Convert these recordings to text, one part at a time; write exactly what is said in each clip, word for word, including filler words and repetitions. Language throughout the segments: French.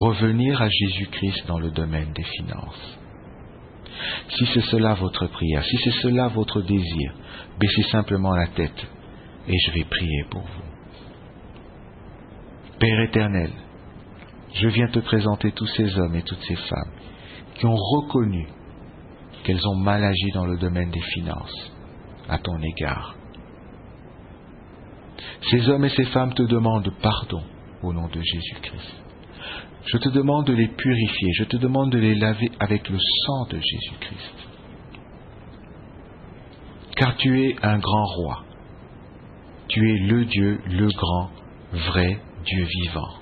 revenir à Jésus-Christ dans le domaine des finances. Si c'est cela votre prière, si c'est cela votre désir, baissez simplement la tête et je vais prier pour vous. Père éternel, je viens te présenter tous ces hommes et toutes ces femmes qui ont reconnu qu'elles ont mal agi dans le domaine des finances à ton égard. Ces hommes et ces femmes te demandent pardon au nom de Jésus-Christ. Je te demande de les purifier, je te demande de les laver avec le sang de Jésus-Christ. Car tu es un grand roi. Tu es le Dieu, le grand, vrai Dieu vivant.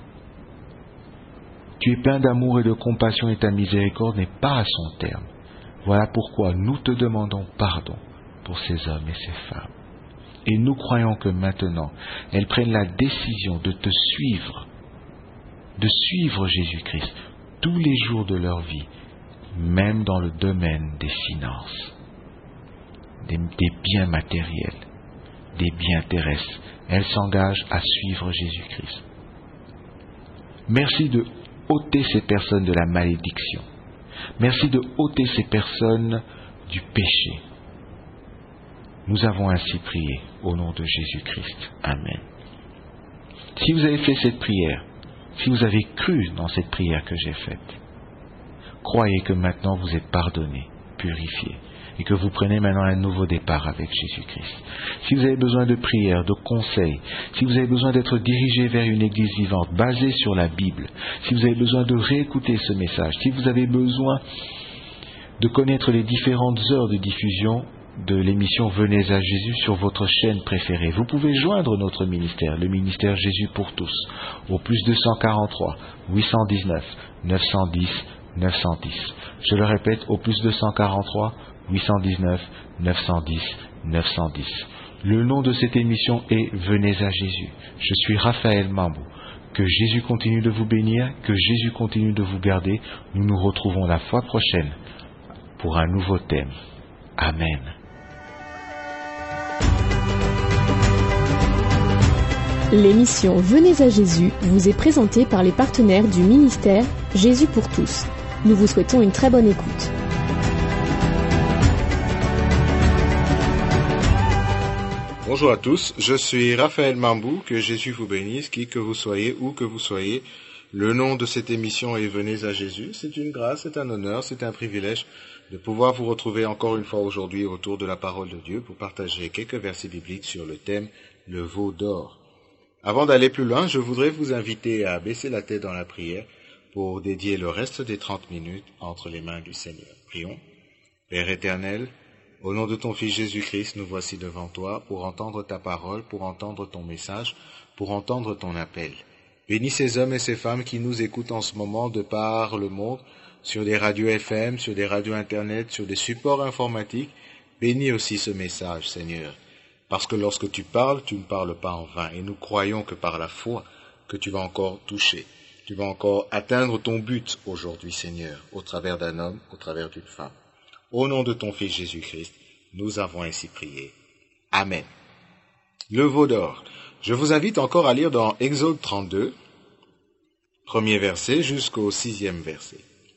Tu es plein d'amour et de compassion et ta miséricorde n'est pas à son terme. Voilà pourquoi nous te demandons pardon pour ces hommes et ces femmes. Et nous croyons que maintenant, elles prennent la décision de te suivre, de suivre Jésus-Christ tous les jours de leur vie, même dans le domaine des finances, des, des biens matériels, des biens terrestres. Elles s'engagent à suivre Jésus-Christ. Merci de ôter ces personnes de la malédiction. Merci de ôter ces personnes du péché. Nous avons ainsi prié au nom de Jésus-Christ. Amen. Si vous avez fait cette prière, si vous avez cru dans cette prière que j'ai faite, croyez que maintenant vous êtes pardonné, purifié, et que vous prenez maintenant un nouveau départ avec Jésus-Christ. Si vous avez besoin de prière, de conseils, si vous avez besoin d'être dirigé vers une église vivante, basée sur la Bible, si vous avez besoin de réécouter ce message, si vous avez besoin de connaître les différentes heures de diffusion de l'émission Venez à Jésus sur votre chaîne préférée, vous pouvez joindre notre ministère, le ministère Jésus pour tous, au plus deux cent quarante-trois, huit cent dix-neuf, neuf cent dix, neuf cent dix. Je le répète, au plus deux cent quarante-trois, huit cent dix-neuf, neuf cent dix, neuf cent dix. Le nom de cette émission est Venez à Jésus. Je suis Raphaël Mambou. Que Jésus continue de vous bénir, que Jésus continue de vous garder. Nous nous retrouvons la fois prochaine pour un nouveau thème. Amen. L'émission Venez à Jésus vous est présentée par les partenaires du ministère Jésus pour tous. Nous vous souhaitons une très bonne écoute. Bonjour à tous, je suis Raphaël Mambou, que Jésus vous bénisse, qui que vous soyez, où que vous soyez. Le nom de cette émission est Venez à Jésus. C'est une grâce, c'est un honneur, c'est un privilège de pouvoir vous retrouver encore une fois aujourd'hui autour de la parole de Dieu pour partager quelques versets bibliques sur le thème le veau d'or. Avant d'aller plus loin, je voudrais vous inviter à baisser la tête dans la prière pour dédier le reste des trente minutes entre les mains du Seigneur. Prions. Père éternel, au nom de ton Fils Jésus-Christ, nous voici devant toi pour entendre ta parole, pour entendre ton message, pour entendre ton appel. Bénis ces hommes et ces femmes qui nous écoutent en ce moment de par le monde, sur des radios F M, sur des radios Internet, sur des supports informatiques. Bénis aussi ce message, Seigneur. Parce que lorsque tu parles, tu ne parles pas en vain. Et nous croyons que par la foi, que tu vas encore toucher. Tu vas encore atteindre ton but aujourd'hui, Seigneur, au travers d'un homme, au travers d'une femme. Au nom de ton Fils Jésus-Christ, nous avons ainsi prié. Amen. Le veau d'or. Je vous invite encore à lire dans Exode trente-deux, premier verset jusqu'au sixième verset.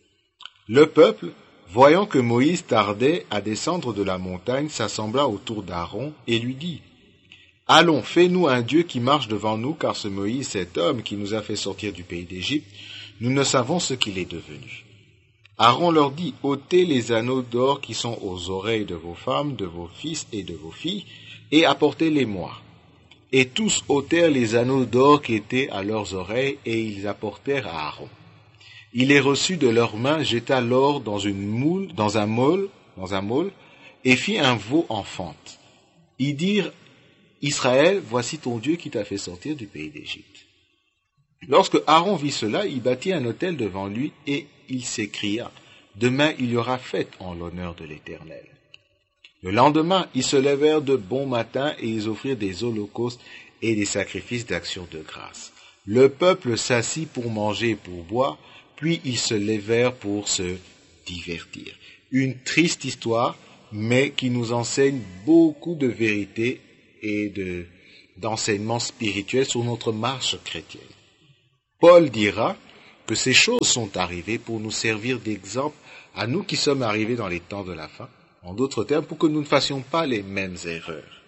Le peuple, voyant que Moïse tardait à descendre de la montagne, s'assembla autour d'Aaron et lui dit, « Allons, fais-nous un Dieu qui marche devant nous, car ce Moïse, cet homme qui nous a fait sortir du pays d'Égypte, nous ne savons ce qu'il est devenu. » Aaron leur dit, « ôtez les anneaux d'or qui sont aux oreilles de vos femmes, de vos fils et de vos filles, et apportez-les-moi. » Et tous ôtèrent les anneaux d'or qui étaient à leurs oreilles, et ils apportèrent à Aaron. Il les reçut de leurs mains, jeta l'or dans une moule, dans un moule, dans un moule, et fit un veau en fente. Ils dirent, Israël, voici ton Dieu qui t'a fait sortir du pays d'Égypte. Lorsque Aaron vit cela, il bâtit un autel devant lui, et il s'écria, demain il y aura fête en l'honneur de l'Éternel. Le lendemain, ils se levèrent de bon matin, et ils offrirent des holocaustes et des sacrifices d'action de grâce. Le peuple s'assit pour manger et pour boire, puis ils se levèrent pour se divertir. Une triste histoire, mais qui nous enseigne beaucoup de vérités et de, d'enseignements spirituels sur notre marche chrétienne. Paul dira que que ces choses sont arrivées pour nous servir d'exemple à nous qui sommes arrivés dans les temps de la fin, en d'autres termes, pour que nous ne fassions pas les mêmes erreurs.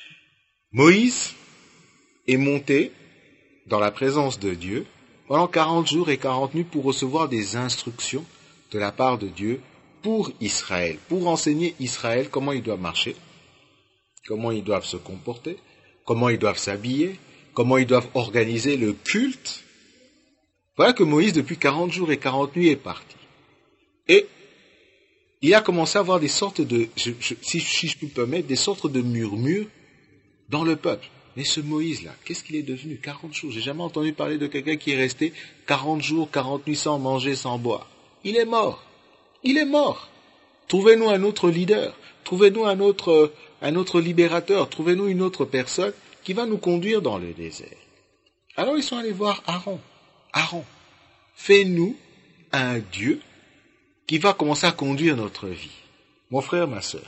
Moïse est monté dans la présence de Dieu pendant quarante jours et quarante nuits pour recevoir des instructions de la part de Dieu pour Israël, pour enseigner Israël comment ils doivent marcher, comment ils doivent se comporter, comment ils doivent s'habiller, comment ils doivent organiser le culte. Voilà que Moïse, depuis quarante jours et quarante nuits, est parti. Et il a commencé à avoir des sortes de, je, je, si, si je peux me permettre, des sortes de murmures dans le peuple. Mais ce Moïse-là, qu'est-ce qu'il est devenu? quarante jours. J'ai jamais entendu parler de quelqu'un qui est resté quarante jours, quarante nuits sans manger, sans boire. Il est mort. Il est mort. Trouvez-nous un autre leader. Trouvez-nous un autre, un autre libérateur. Trouvez-nous une autre personne qui va nous conduire dans le désert. Alors ils sont allés voir Aaron. Aaron, fais-nous un Dieu qui va commencer à conduire notre vie. Mon frère, ma sœur.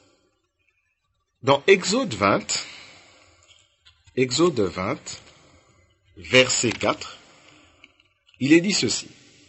Dans Exode vingt, Exode vingt, verset quatre, il est dit ceci.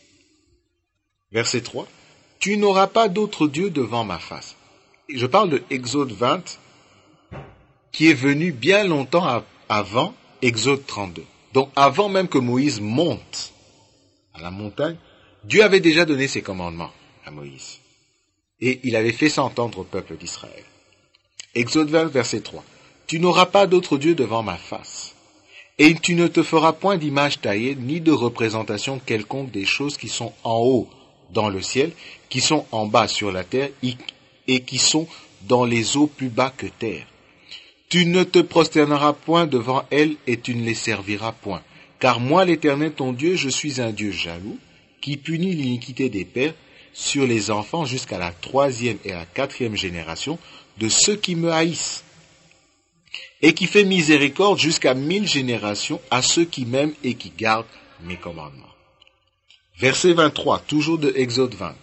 Verset trois. Tu n'auras pas d'autre Dieu devant ma face. Je parle de Exode vingt, qui est venu bien longtemps avant Exode trente-deux. Donc avant même que Moïse monte à la montagne, Dieu avait déjà donné ses commandements à Moïse. Et il avait fait s'entendre au peuple d'Israël. Exode vingt, verset trois. Tu n'auras pas d'autre Dieu devant ma face. Et tu ne te feras point d'image taillée, ni de représentation quelconque des choses qui sont en haut dans le ciel, qui sont en bas sur la terre, et qui sont dans les eaux plus bas que terre. Tu ne te prosterneras point devant elles, et tu ne les serviras point. Car moi, l'Éternel ton Dieu, je suis un Dieu jaloux, qui punit l'iniquité des pères sur les enfants jusqu'à la troisième et la quatrième génération de ceux qui me haïssent, et qui fait miséricorde jusqu'à mille générations à ceux qui m'aiment et qui gardent mes commandements. Verset vingt-trois, toujours de Exode vingt.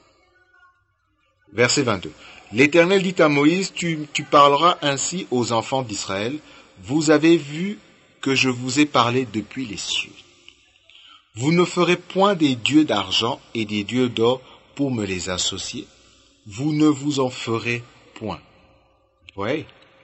Verset vingt-deux. L'Éternel dit à Moïse, tu, tu parleras ainsi aux enfants d'Israël, vous avez vu que je vous ai parlé depuis les cieux. Vous ne ferez point des dieux d'argent et des dieux d'or pour me les associer. Vous ne vous en ferez point. Oui.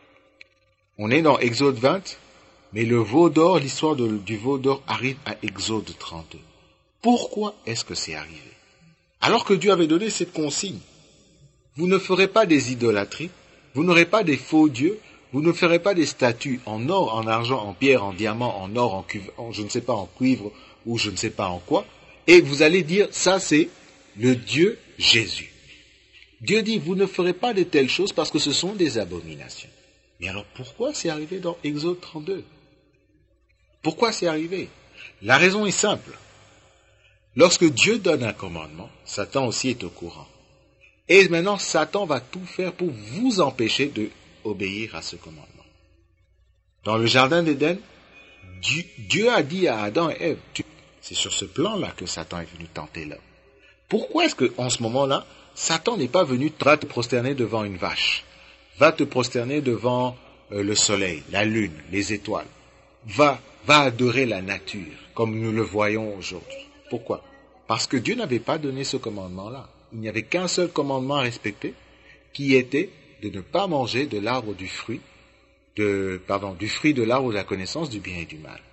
On est dans Exode vingt, mais le veau d'or, l'histoire de, du veau d'or arrive à Exode trente-deux. Pourquoi est-ce que c'est arrivé? Alors que Dieu avait donné cette consigne. Vous ne ferez pas des idolâtries, vous n'aurez pas des faux dieux, vous ne ferez pas des statues en or, en argent, en pierre, en diamant, en or, en cuivre, en, je ne sais pas, en cuivre ou je ne sais pas en quoi, et vous allez dire, ça c'est le Dieu Jésus. Dieu dit, vous ne ferez pas de telles choses parce que ce sont des abominations. Mais alors pourquoi c'est arrivé dans Exode trente-deux? Pourquoi c'est arrivé? La raison est simple. Lorsque Dieu donne un commandement, Satan aussi est au courant. Et maintenant, Satan va tout faire pour vous empêcher d'obéir à ce commandement. Dans le jardin d'Éden, Dieu, Dieu a dit à Adam et Ève, c'est sur ce plan-là que Satan est venu tenter l'homme. Pourquoi est-ce qu'en ce moment-là, Satan n'est pas venu te prosterner devant une vache, va te prosterner devant euh, le soleil, la lune, les étoiles, va, va adorer la nature, comme nous le voyons aujourd'hui. Pourquoi? Parce que Dieu n'avait pas donné ce commandement-là. Il n'y avait qu'un seul commandement à respecter, qui était de ne pas manger de l'arbre du fruit, de, pardon, du fruit de l'arbre de la connaissance du bien et du mal.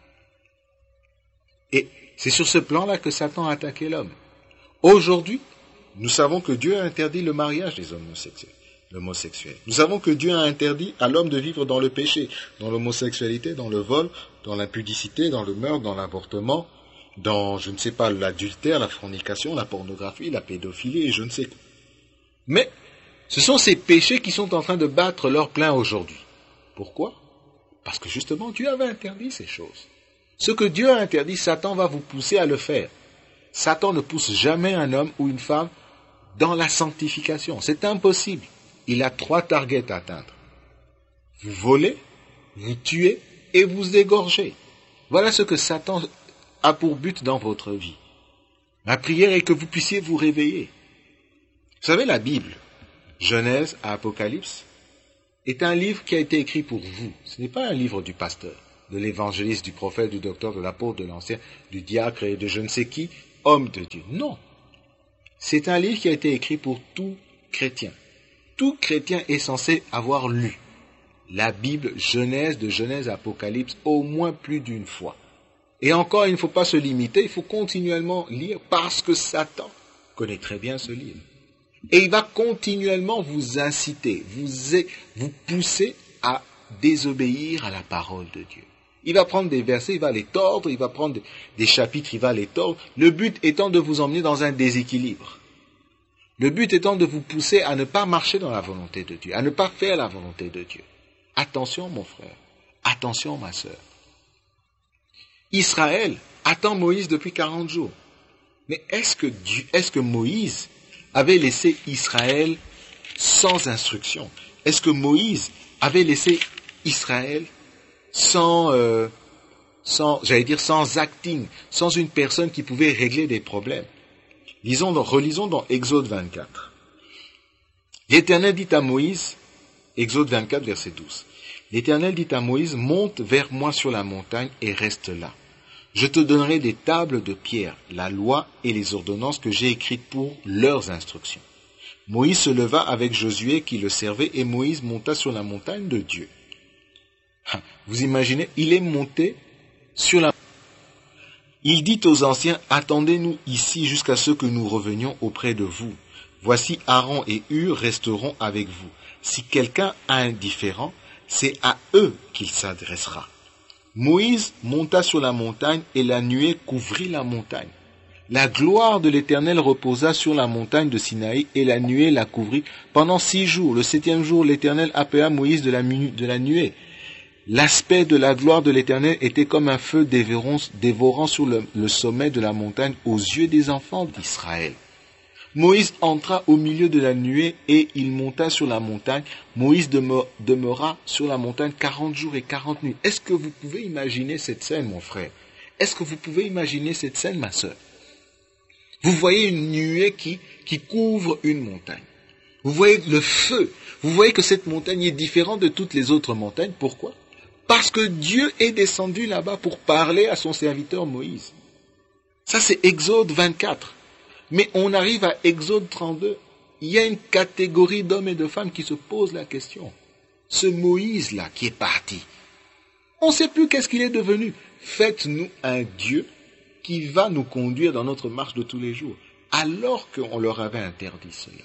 Et c'est sur ce plan-là que Satan a attaqué l'homme. Aujourd'hui, nous savons que Dieu a interdit le mariage des homosexuels. L'homosexuel. Nous savons que Dieu a interdit à l'homme de vivre dans le péché, dans l'homosexualité, dans le vol, dans l'impudicité, dans le meurtre, dans l'avortement, dans, je ne sais pas, l'adultère, la fornication, la pornographie, la pédophilie et je ne sais quoi. Mais ce sont ces péchés qui sont en train de battre leur plein aujourd'hui. Pourquoi? Parce que justement Dieu avait interdit ces choses. Ce que Dieu a interdit, Satan va vous pousser à le faire. Satan ne pousse jamais un homme ou une femme dans la sanctification. C'est impossible. Il a trois targets à atteindre. Vous volez, vous tuez et vous égorgez. Voilà ce que Satan a pour but dans votre vie. Ma prière est que vous puissiez vous réveiller. Vous savez, la Bible, Genèse à Apocalypse, est un livre qui a été écrit pour vous. Ce n'est pas un livre du pasteur, de l'évangéliste, du prophète, du docteur, de l'apôtre, de l'ancien, du diacre et de je ne sais qui, homme de Dieu. Non. C'est un livre qui a été écrit pour tout chrétien. Tout chrétien est censé avoir lu la Bible, Genèse, de Genèse à Apocalypse, au moins plus d'une fois. Et encore, il ne faut pas se limiter, il faut continuellement lire parce que Satan connaît très bien ce livre. Et il va continuellement vous inciter, vous, vous pousser à désobéir à la parole de Dieu. Il va prendre des versets, il va les tordre, il va prendre des chapitres, il va les tordre. Le but étant de vous emmener dans un déséquilibre. Le but étant de vous pousser à ne pas marcher dans la volonté de Dieu, à ne pas faire la volonté de Dieu. Attention mon frère, attention ma sœur. Israël attend Moïse depuis quarante jours. Mais est-ce que, Dieu, est-ce que Moïse avait laissé Israël sans instruction? Est-ce que Moïse avait laissé Israël sans, euh, sans, j'allais dire sans acting, sans une personne qui pouvait régler des problèmes? Lisons dans, relisons dans Exode vingt-quatre. L'Éternel dit à Moïse, Exode vingt-quatre, verset douze. L'Éternel dit à Moïse, monte vers moi sur la montagne et reste là. Je te donnerai des tables de pierre, la loi et les ordonnances que j'ai écrites pour leurs instructions. Moïse se leva avec Josué qui le servait et Moïse monta sur la montagne de Dieu. Vous imaginez, il est monté sur la... Il dit aux anciens, attendez-nous ici jusqu'à ce que nous revenions auprès de vous. Voici Aaron et Hur resteront avec vous. Si quelqu'un a un différend, c'est à eux qu'il s'adressera. Moïse monta sur la montagne et la nuée couvrit la montagne. La gloire de l'Éternel reposa sur la montagne de Sinaï et la nuée la couvrit pendant six jours. Le septième jour, l'Éternel appela Moïse de la, de la nuée. L'aspect de la gloire de l'Éternel était comme un feu dévorant, dévorant sur le, le sommet de la montagne aux yeux des enfants d'Israël. Moïse entra au milieu de la nuée et il monta sur la montagne. Moïse demeura, demeura sur la montagne quarante jours et quarante nuits. Est-ce que vous pouvez imaginer cette scène, mon frère? Est-ce que vous pouvez imaginer cette scène, ma sœur? Vous voyez une nuée qui, qui couvre une montagne. Vous voyez le feu. Vous voyez que cette montagne est différente de toutes les autres montagnes. Pourquoi? Parce que Dieu est descendu là-bas pour parler à son serviteur Moïse. Ça, c'est Exode vingt-quatre. Mais on arrive à Exode trente-deux. Il y a une catégorie d'hommes et de femmes qui se posent la question. Ce Moïse-là qui est parti, on ne sait plus qu'est-ce qu'il est devenu. Faites-nous un Dieu qui va nous conduire dans notre marche de tous les jours, alors qu'on leur avait interdit cela.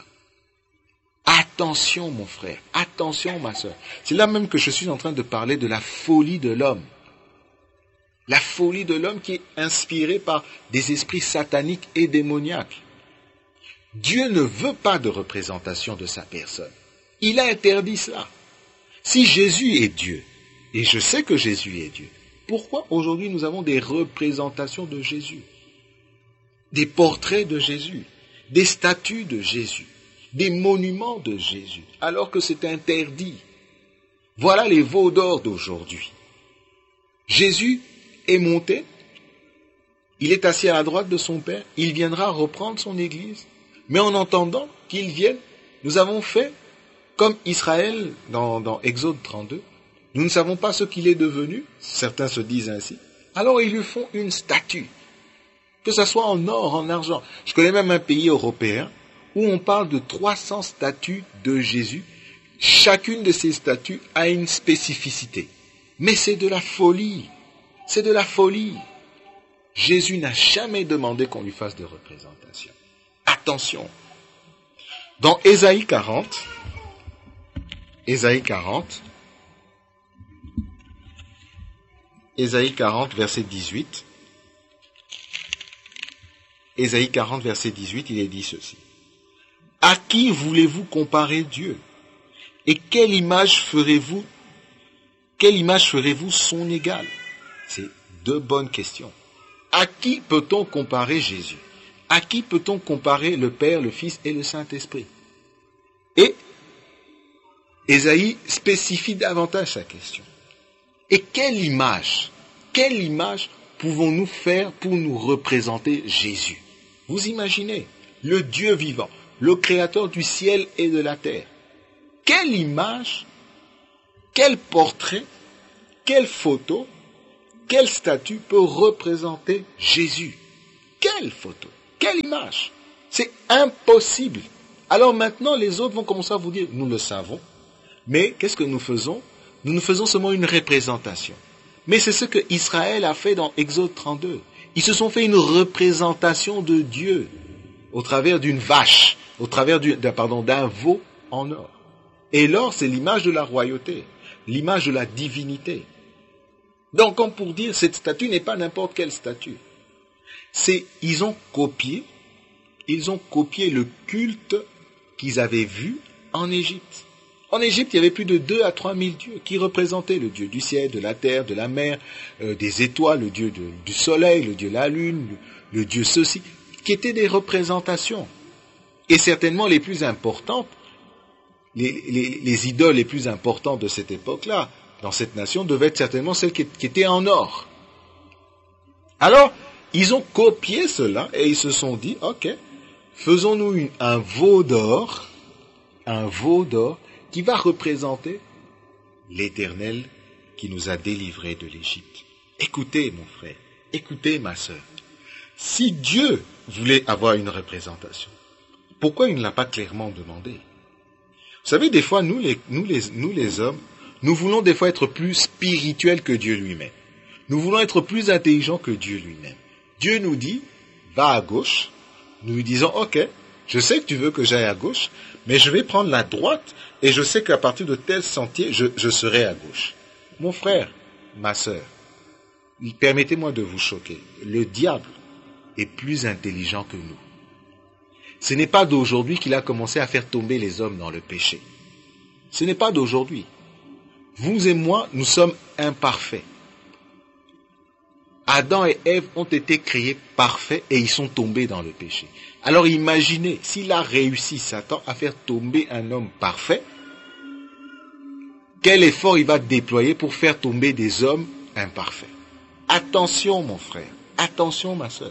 Attention mon frère, attention ma soeur. C'est là même que je suis en train de parler de la folie de l'homme. La folie de l'homme qui est inspirée par des esprits sataniques et démoniaques. Dieu ne veut pas de représentation de sa personne. Il a interdit cela. Si Jésus est Dieu, et je sais que Jésus est Dieu, pourquoi aujourd'hui nous avons des représentations de Jésus, des portraits de Jésus, des statues de Jésus, des monuments de Jésus, alors que c'est interdit? Voilà les veaux d'or d'aujourd'hui. Jésus est monté, il est assis à la droite de son Père, il viendra reprendre son Église, mais en attendant qu'il vienne, nous avons fait comme Israël dans, dans Exode trente-deux, nous ne savons pas ce qu'il est devenu, certains se disent ainsi, alors ils lui font une statue, que ce soit en or, en argent. Je connais même un pays européen où on parle de trois cents statues de Jésus, chacune de ces statues a une spécificité, mais c'est de la folie. C'est de la folie. Jésus n'a jamais demandé qu'on lui fasse des représentations. Attention. Dans Ésaïe quarante, Ésaïe quarante, Ésaïe quarante, verset dix-huit, Ésaïe quarante, verset dix-huit, il est dit ceci. À qui voulez-vous comparer Dieu? Et quelle image ferez-vous, quelle image ferez-vous son égal? C'est deux bonnes questions. À qui peut-on comparer Jésus? À qui peut-on comparer le Père, le Fils et le Saint-Esprit? Et Ésaïe spécifie davantage sa question. Et quelle image, quelle image pouvons-nous faire pour nous représenter Jésus? Vous imaginez, le Dieu vivant, le Créateur du ciel et de la terre. Quelle image, quel portrait, quelle photo, quelle statue peut représenter Jésus? quelle photo? Quelle image? C'est impossible. Alors maintenant, les autres vont commencer à vous dire, nous le savons, mais qu'est-ce que nous faisons? Nous nous faisons seulement une représentation. Mais c'est ce que Israël a fait dans Exode trente-deux. Ils se sont fait une représentation de Dieu au travers d'une vache, au travers du, d'un, pardon, d'un veau en or. Et l'or, c'est l'image de la royauté, l'image de la divinité. Donc, comme pour dire, cette statue n'est pas n'importe quelle statue. C'est, ils ont copié, ils ont copié le culte qu'ils avaient vu en Égypte. En Égypte, il y avait plus de deux à trois mille dieux qui représentaient le dieu du ciel, de la terre, de la mer, euh, des étoiles, le dieu de, du soleil, le dieu de la lune, le, le dieu ceci, qui étaient des représentations. Et certainement les plus importantes, les, les, les idoles les plus importantes de cette époque-là, dans cette nation, devaient être certainement celles qui, qui étaient en or. Alors, ils ont copié cela et ils se sont dit, ok, faisons-nous une, un veau d'or, un veau d'or, qui va représenter l'Éternel qui nous a délivrés de l'Égypte. Écoutez, mon frère, écoutez, ma sœur. Si Dieu voulait avoir une représentation, pourquoi il ne l'a pas clairement demandé? Vous savez, des fois, nous les, nous, les, nous les hommes, nous voulons des fois être plus spirituels que Dieu lui-même. Nous voulons être plus intelligents que Dieu lui-même. Dieu nous dit, va à gauche. Nous lui disons, ok, je sais que tu veux que j'aille à gauche, mais je vais prendre la droite et je sais qu'à partir de tel sentier, je, je serai à gauche. Mon frère, ma sœur, permettez-moi de vous choquer. Le diable est plus intelligent que nous. Ce n'est pas d'aujourd'hui qu'il a commencé à faire tomber les hommes dans le péché. Ce n'est pas d'aujourd'hui. Vous et moi, nous sommes imparfaits. Adam et Ève ont été créés parfaits et ils sont tombés dans le péché. Alors imaginez, s'il a réussi, Satan, à faire tomber un homme parfait, quel effort il va déployer pour faire tomber des hommes imparfaits. Attention, mon frère, attention, ma sœur.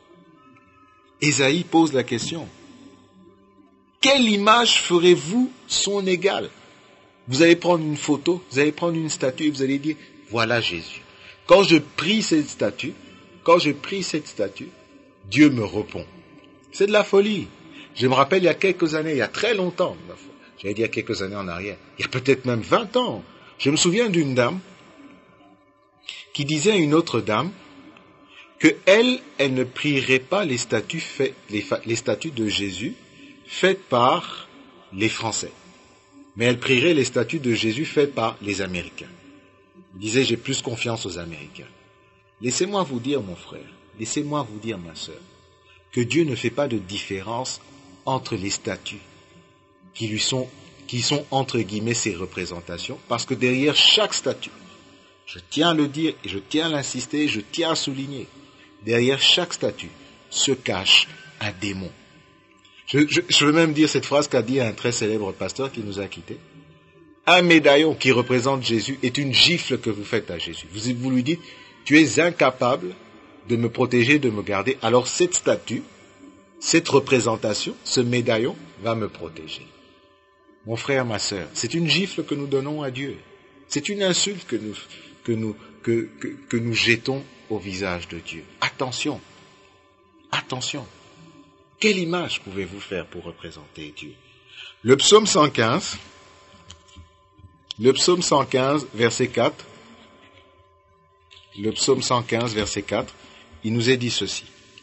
Ésaïe pose la question. Quelle image ferez-vous son égal? Vous allez prendre une photo, vous allez prendre une statue et vous allez dire, voilà Jésus. Quand je prie cette statue, quand je prie cette statue, Dieu me répond. C'est de la folie. Je me rappelle il y a quelques années, il y a très longtemps, j'allais dire quelques années en arrière, il y a peut-être même vingt ans, je me souviens d'une dame qui disait à une autre dame que elle, elle ne prierait pas les statues, fait, les, les statues de Jésus faites par les Français, mais elle prierait les statues de Jésus faites par les Américains. Il disait, j'ai plus confiance aux Américains. Laissez-moi vous dire, mon frère, laissez-moi vous dire, ma sœur, que Dieu ne fait pas de différence entre les statues qui lui sont, qui sont entre guillemets ses représentations, parce que derrière chaque statue, je tiens à le dire et je tiens à l'insister, je tiens à souligner, derrière chaque statue se cache un démon. Je, je, je veux même dire cette phrase qu'a dit un très célèbre pasteur qui nous a quittés. Un médaillon qui représente Jésus est une gifle que vous faites à Jésus. Vous, vous lui dites, tu es incapable de me protéger, de me garder. Alors cette statue, cette représentation, ce médaillon va me protéger. Mon frère, ma sœur, c'est une gifle que nous donnons à Dieu. C'est une insulte que nous, que nous, que, que, que nous jetons au visage de Dieu. Attention, attention. Quelle image pouvez-vous faire pour représenter Dieu? Le psaume cent quinze... Le psaume cent quinze, verset quatre, le psaume cent quinze, verset quatre, il nous est dit ceci.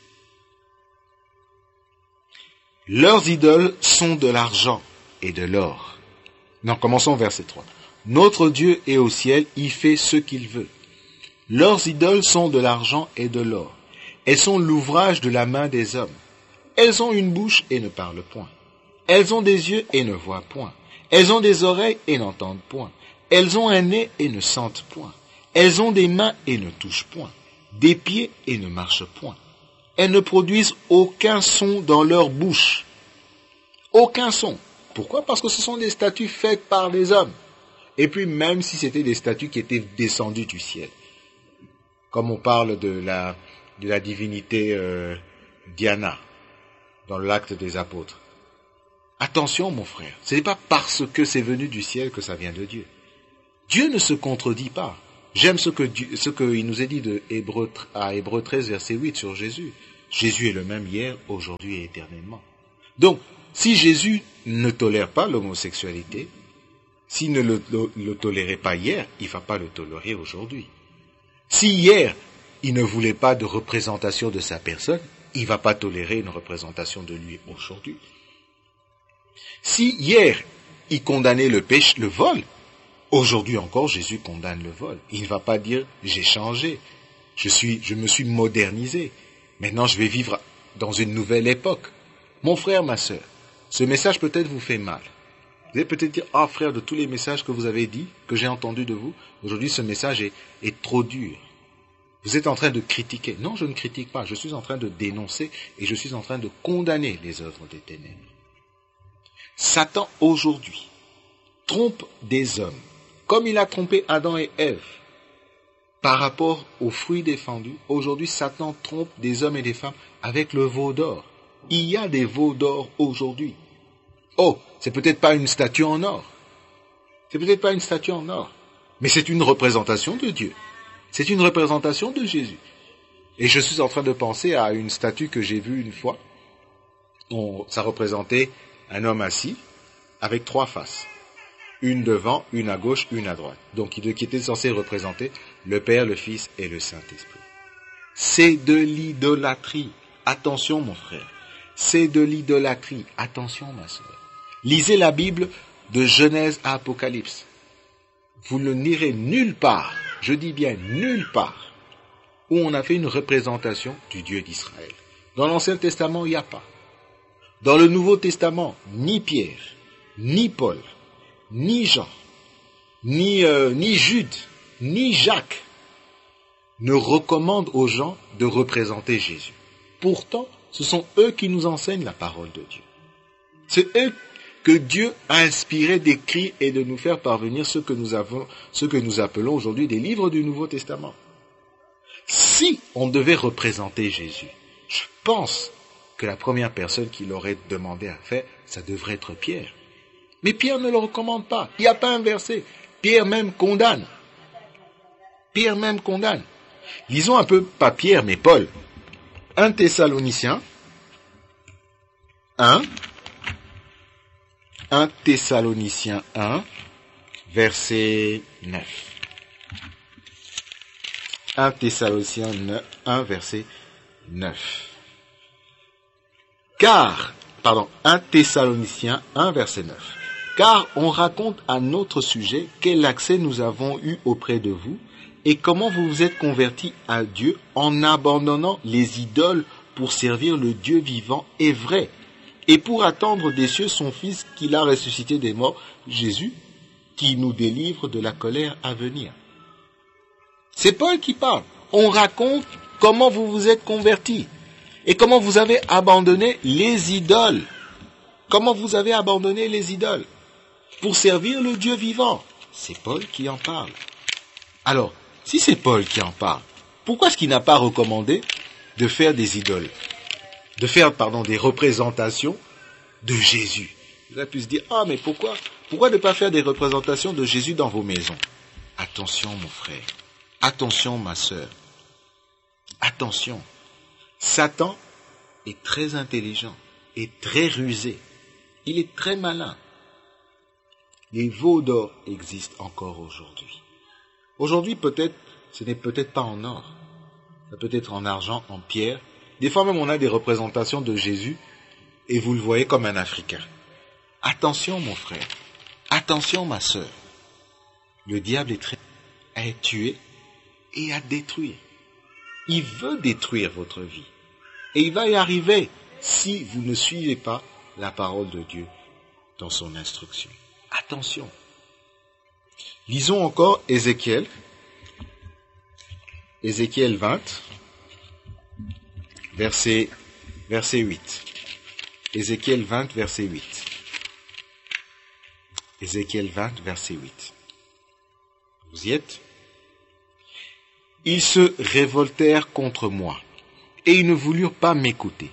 Leurs idoles sont de l'argent et de l'or. Non, commençons verset trois. Notre Dieu est au ciel, il fait ce qu'il veut. Leurs idoles sont de l'argent et de l'or. Elles sont l'ouvrage de la main des hommes. Elles ont une bouche et ne parlent point. Elles ont des yeux et ne voient point. Elles ont des oreilles et n'entendent point. Elles ont un nez et ne sentent point. Elles ont des mains et ne touchent point. Des pieds et ne marchent point. Elles ne produisent aucun son dans leur bouche. Aucun son. Pourquoi? Parce que ce sont des statues faites par les hommes. Et puis même si c'était des statues qui étaient descendues du ciel. Comme on parle de la, de la divinité euh, Diana dans l'Acte des Apôtres. Attention, mon frère, ce n'est pas parce que c'est venu du ciel que ça vient de Dieu. Dieu ne se contredit pas. J'aime ce que Dieu, ce qu'il nous est dit de Hébreux, à Hébreux treize, verset huit sur Jésus. Jésus est le même hier, aujourd'hui et éternellement. Donc, si Jésus ne tolère pas l'homosexualité, s'il ne le, le, le tolérait pas hier, il ne va pas le tolérer aujourd'hui. Si hier, il ne voulait pas de représentation de sa personne, il ne va pas tolérer une représentation de lui aujourd'hui. Si hier, il condamnait le péché, le vol, aujourd'hui encore, Jésus condamne le vol. Il ne va pas dire « j'ai changé, je, suis, je me suis modernisé, maintenant je vais vivre dans une nouvelle époque ». Mon frère, ma sœur, ce message peut-être vous fait mal. Vous allez peut-être dire « Ah frère, de tous les messages que vous avez dit, que j'ai entendus de vous, aujourd'hui ce message est, est trop dur. » Vous êtes en train de critiquer. Non, je ne critique pas, je suis en train de dénoncer et je suis en train de condamner les œuvres des ténèbres. Satan, aujourd'hui, trompe des hommes, comme il a trompé Adam et Ève. Par rapport aux fruits défendus, aujourd'hui, Satan trompe des hommes et des femmes avec le veau d'or. Il y a des veaux d'or aujourd'hui. Oh, c'est peut-être pas une statue en or. C'est peut-être pas une statue en or. Mais c'est une représentation de Dieu. C'est une représentation de Jésus. Et je suis en train de penser à une statue que j'ai vue une fois. On, ça représentait un homme assis avec trois faces. Une devant, une à gauche, une à droite. Donc, qui était censé représenter le Père, le Fils et le Saint-Esprit. C'est de l'idolâtrie. Attention, mon frère. C'est de l'idolâtrie. Attention, ma sœur. Lisez la Bible de Genèse à Apocalypse. Vous ne lirez nulle part, je dis bien nulle part, où on a fait une représentation du Dieu d'Israël. Dans l'Ancien Testament, il n'y a pas. Dans le Nouveau Testament, ni Pierre, ni Paul, ni Jean, ni, euh, ni Jude, ni Jacques ne recommandent aux gens de représenter Jésus. Pourtant, ce sont eux qui nous enseignent la parole de Dieu. C'est eux que Dieu a inspiré d'écrire et de nous faire parvenir ce que nous avons, ce que nous appelons aujourd'hui des livres du Nouveau Testament. Si on devait représenter Jésus, je pense que la première personne qui l'aurait demandé à faire, ça devrait être Pierre. Mais Pierre ne le recommande pas. Il n'y a pas un verset. Pierre même condamne. Pierre même condamne. Lisons un peu, pas Pierre, mais Paul. un Thessaloniciens, un, un Thessaloniciens un, verset neuf. un Thessaloniciens un, verset neuf. Car, pardon, un Thessaloniciens un, verset neuf. Car on raconte à notre sujet quel accès nous avons eu auprès de vous et comment vous vous êtes convertis à Dieu en abandonnant les idoles pour servir le Dieu vivant et vrai et pour attendre des cieux son Fils qu'il a ressuscité des morts, Jésus, qui nous délivre de la colère à venir. C'est Paul qui parle. On raconte comment vous vous êtes convertis et comment vous avez abandonné les idoles. Comment vous avez abandonné les idoles pour servir le Dieu vivant. C'est Paul qui en parle. Alors, si c'est Paul qui en parle, pourquoi est-ce qu'il n'a pas recommandé de faire des idoles, de faire, pardon, des représentations de Jésus? Vous avez pu se dire, ah, mais pourquoi, pourquoi ne pas faire des représentations de Jésus dans vos maisons? Attention, mon frère. Attention, ma sœur. Attention. Satan est très intelligent et très rusé. Il est très malin. Les veaux d'or existent encore aujourd'hui. Aujourd'hui, peut-être, ce n'est peut-être pas en or. Ça peut être en argent, en pierre. Des fois même, on a des représentations de Jésus et vous le voyez comme un Africain. Attention, mon frère. Attention, ma sœur. Le diable est très à tuer et à détruire. Il veut détruire votre vie. Et il va y arriver si vous ne suivez pas la parole de Dieu dans son instruction. Attention. Lisons encore Ézéchiel. Ézéchiel vingt, verset, verset huit. Ézéchiel vingt, verset huit. Ézéchiel vingt, verset huit. Vous y êtes? Ils se révoltèrent contre moi, et ils ne voulurent pas m'écouter.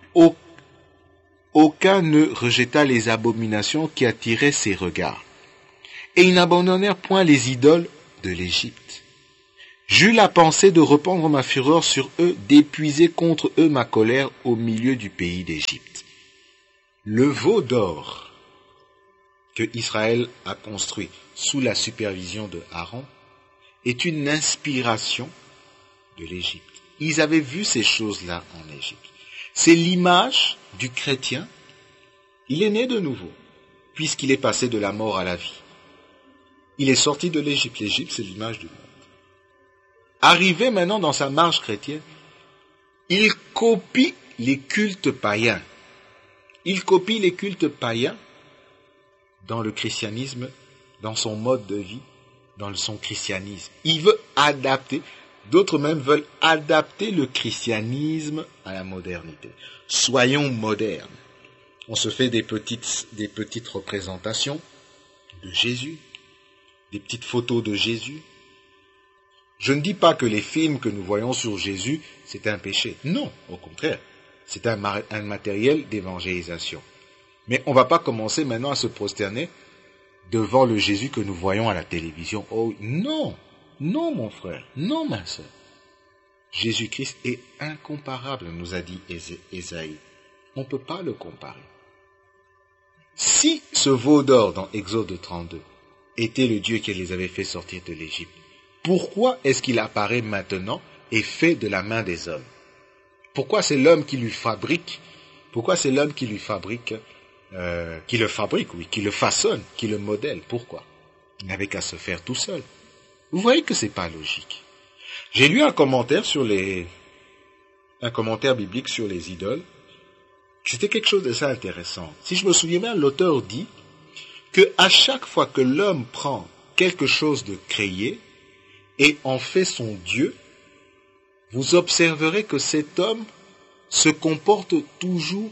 Aucun ne rejeta les abominations qui attiraient ses regards. Et ils n'abandonnèrent point les idoles de l'Égypte, J'eus la pensée de rependre ma fureur sur eux, d'épuiser contre eux ma colère au milieu du pays d'Égypte. Le veau d'or que Israël a construit sous la supervision de Aaron est une inspiration de l'Égypte. Ils avaient vu ces choses-là en Égypte. C'est l'image du chrétien. Il est né de nouveau, puisqu'il est passé de la mort à la vie. Il est sorti de l'Égypte. L'Égypte, c'est l'image du monde. Arrivé maintenant dans sa marche chrétienne, il copie les cultes païens. Il copie les cultes païens dans le christianisme, dans son mode de vie, dans son christianisme. Il veut adapter, d'autres même veulent adapter le christianisme à la modernité. Soyons modernes. On se fait des petites, des petites représentations de Jésus, des petites photos de Jésus. Je ne dis pas que les films que nous voyons sur Jésus, c'est un péché. Non, au contraire, c'est un, un matériel d'évangélisation. Mais on ne va pas commencer maintenant à se prosterner devant le Jésus que nous voyons à la télévision. Oh non, non mon frère, non ma sœur. Jésus-Christ est incomparable, nous a dit Ésaïe. On ne peut pas le comparer. Si ce veau d'or dans Exode trente-deux était le Dieu qui les avait fait sortir de l'Égypte, pourquoi est-ce qu'il apparaît maintenant et fait de la main des hommes? Pourquoi c'est l'homme qui lui fabrique? Pourquoi c'est l'homme qui lui fabrique, euh, qui le fabrique, oui, qui le façonne, qui le modèle? Pourquoi? Il n'avait qu'à se faire tout seul. Vous voyez que c'est pas logique. J'ai lu un commentaire sur les, un commentaire biblique sur les idoles. C'était quelque chose de ça intéressant. Si je me souviens bien, l'auteur dit que à chaque fois que l'homme prend quelque chose de créé et en fait son Dieu, vous observerez que cet homme se comporte toujours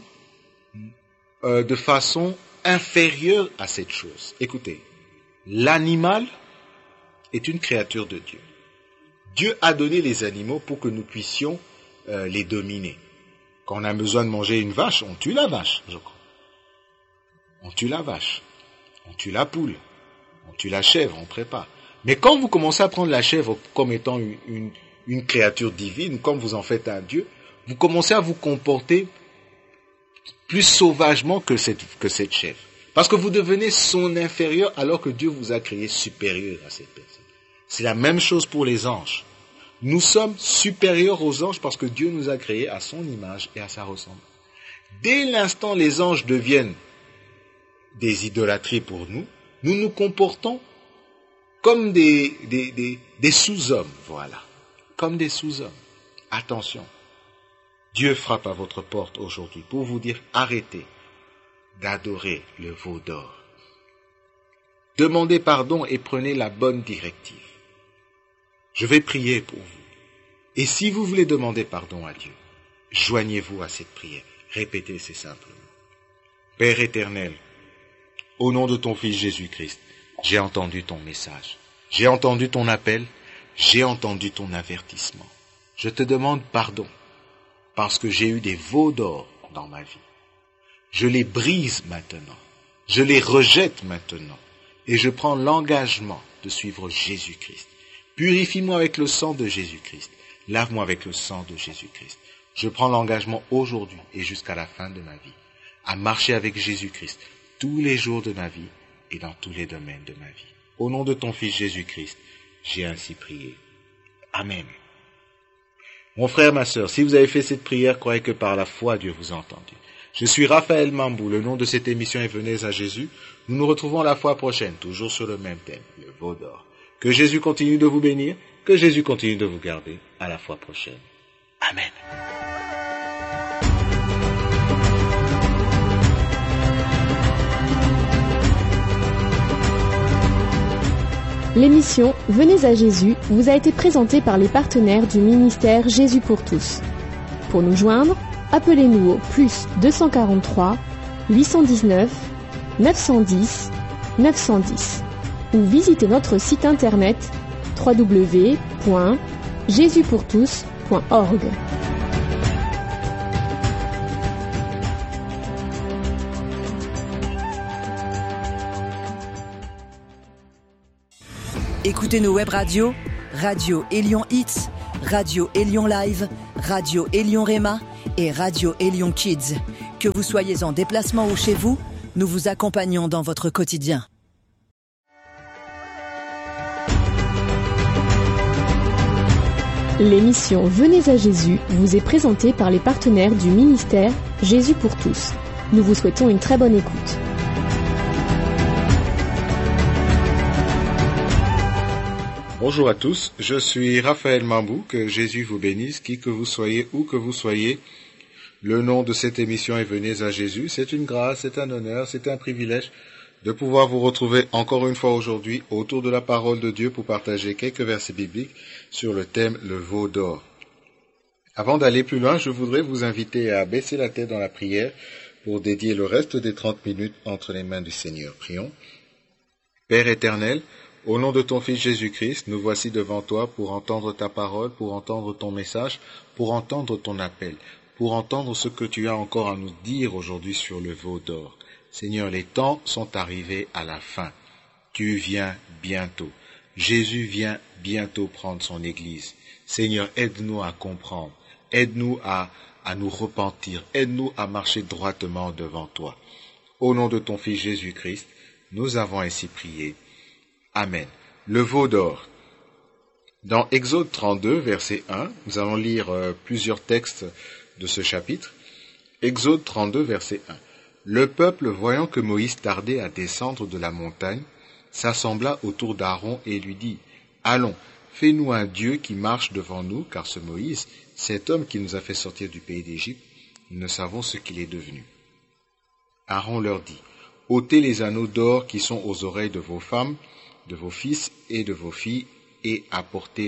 euh, de façon inférieure à cette chose. Écoutez, l'animal est une créature de Dieu. Dieu a donné les animaux pour que nous puissions euh, les dominer. Quand on a besoin de manger une vache, on tue la vache, je crois. On tue la vache, on tue la poule, on tue la chèvre, on prépare. Mais quand vous commencez à prendre la chèvre comme étant une, une, une créature divine, comme vous en faites un Dieu, vous commencez à vous comporter plus sauvagement que cette, que cette chèvre. Parce que vous devenez son inférieur alors que Dieu vous a créé supérieur à cette personne. C'est la même chose pour les anges. Nous sommes supérieurs aux anges parce que Dieu nous a créés à son image et à sa ressemblance. Dès l'instant les anges deviennent des idolâtries pour nous, nous nous comportons comme des, des, des, des sous-hommes, voilà. Comme des sous-hommes. Attention. Dieu frappe à votre porte aujourd'hui pour vous dire arrêtez d'adorer le veau d'or. Demandez pardon et prenez la bonne directive. Je vais prier pour vous. Et si vous voulez demander pardon à Dieu, joignez-vous à cette prière. Répétez ces simples mots. Père éternel, au nom de ton Fils Jésus-Christ, j'ai entendu ton message. J'ai entendu ton appel. J'ai entendu ton avertissement. Je te demande pardon parce que j'ai eu des veaux d'or dans ma vie. Je les brise maintenant. Je les rejette maintenant. Et je prends l'engagement de suivre Jésus-Christ. Purifie-moi avec le sang de Jésus-Christ. Lave-moi avec le sang de Jésus-Christ. Je prends l'engagement aujourd'hui et jusqu'à la fin de ma vie à marcher avec Jésus-Christ tous les jours de ma vie et dans tous les domaines de ma vie. Au nom de ton Fils Jésus-Christ, j'ai ainsi prié. Amen. Mon frère, ma sœur, si vous avez fait cette prière, croyez que par la foi, Dieu vous a entendu. Je suis Raphaël Mambou, le nom de cette émission est Venez à Jésus. Nous nous retrouvons la fois prochaine, toujours sur le même thème, le veau d'or. Que Jésus continue de vous bénir, que Jésus continue de vous garder. À la fois prochaine. Amen. L'émission Venez à Jésus vous a été présentée par les partenaires du ministère Jésus pour tous. Pour nous joindre, appelez-nous au plus deux cent quarante-trois, huit cent dix-neuf, neuf cent dix, neuf cent dix ou visitez notre site internet w w w point jésus pour tous point org. Écoutez nos web radios Radio Élion Hits, Radio Élion Live, Radio Élion Réma et Radio Élion Kids. Que vous soyez en déplacement ou chez vous, nous vous accompagnons dans votre quotidien. L'émission Venez à Jésus vous est présentée par les partenaires du ministère Jésus pour tous. Nous vous souhaitons une très bonne écoute. Bonjour à tous, je suis Raphaël Mambou, que Jésus vous bénisse, qui que vous soyez, où que vous soyez. Le nom de cette émission est Venez à Jésus. C'est une grâce, c'est un honneur, c'est un privilège de pouvoir vous retrouver encore une fois aujourd'hui autour de la parole de Dieu pour partager quelques versets bibliques sur le thème le veau d'or. Avant d'aller plus loin, je voudrais vous inviter à baisser la tête dans la prière pour dédier le reste des trente minutes entre les mains du Seigneur. Prions. Père éternel, au nom de ton Fils Jésus-Christ, nous voici devant toi pour entendre ta parole, pour entendre ton message, pour entendre ton appel, pour entendre ce que tu as encore à nous dire aujourd'hui sur le veau d'or. Seigneur, les temps sont arrivés à la fin. Tu viens bientôt. Jésus vient bientôt prendre son Église. Seigneur, aide-nous à comprendre. Aide-nous à, à nous repentir. Aide-nous à marcher droitement devant toi. Au nom de ton Fils Jésus-Christ, nous avons ainsi prié. Amen. Le veau d'or. Dans Exode trente-deux, verset un, nous allons lire euh, plusieurs textes de ce chapitre. Exode trente-deux, verset un. Le peuple, voyant que Moïse tardait à descendre de la montagne, s'assembla autour d'Aaron et lui dit, « Allons, fais-nous un Dieu qui marche devant nous, car ce Moïse, cet homme qui nous a fait sortir du pays d'Égypte, nous ne savons ce qu'il est devenu. » Aaron leur dit, « ôtez les anneaux d'or qui sont aux oreilles de vos femmes, de vos fils et de vos filles, et apportez-les-moi. »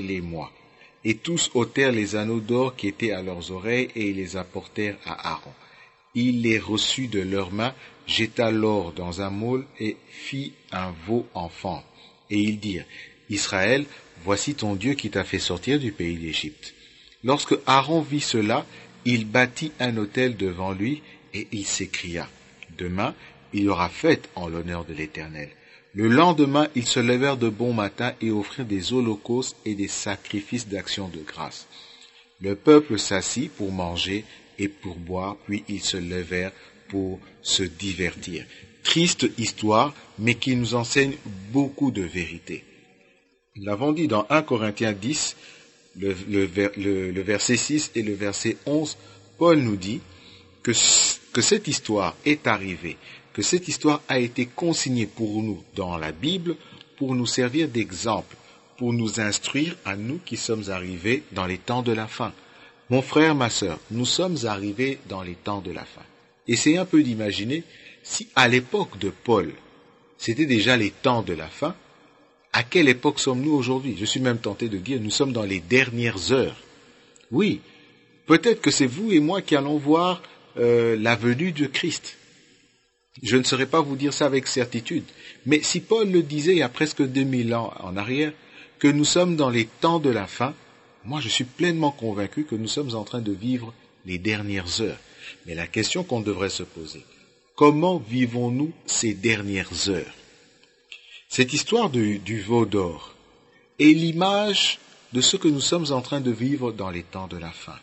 Et tous ôtèrent les anneaux d'or qui étaient à leurs oreilles, et ils les apportèrent à Aaron. Il les reçut de leurs mains, jeta l'or dans un moule et fit un veau enfant. Et ils dirent, « Israël, voici ton Dieu qui t'a fait sortir du pays d'Égypte. » Lorsque Aaron vit cela, il bâtit un autel devant lui et il s'écria, « Demain, il y aura fête en l'honneur de l'Éternel. » Le lendemain, ils se levèrent de bon matin et offrirent des holocaustes et des sacrifices d'action de grâce. Le peuple s'assit pour manger et pour boire, puis ils se levèrent pour se divertir. Triste histoire, mais qui nous enseigne beaucoup de vérité. Nous l'avons dit dans un Corinthiens dix, le, le, le, le verset six et le verset onze, Paul nous dit que, que cette histoire est arrivée, que cette histoire a été consignée pour nous dans la Bible, pour nous servir d'exemple, pour nous instruire à nous qui sommes arrivés dans les temps de la fin. Mon frère, ma sœur, nous sommes arrivés dans les temps de la fin. Essayez un peu d'imaginer si à l'époque de Paul, c'était déjà les temps de la fin, à quelle époque sommes-nous aujourd'hui? Je suis même tenté de dire, nous sommes dans les dernières heures. Oui, peut-être que c'est vous et moi qui allons voir euh, la venue de Christ. Je ne saurais pas vous dire ça avec certitude, mais si Paul le disait il y a presque deux mille ans en arrière, que nous sommes dans les temps de la fin, moi je suis pleinement convaincu que nous sommes en train de vivre les dernières heures. Mais la question qu'on devrait se poser, comment vivons-nous ces dernières heures? Cette histoire du, du veau d'or est l'image de ce que nous sommes en train de vivre dans les temps de la fin.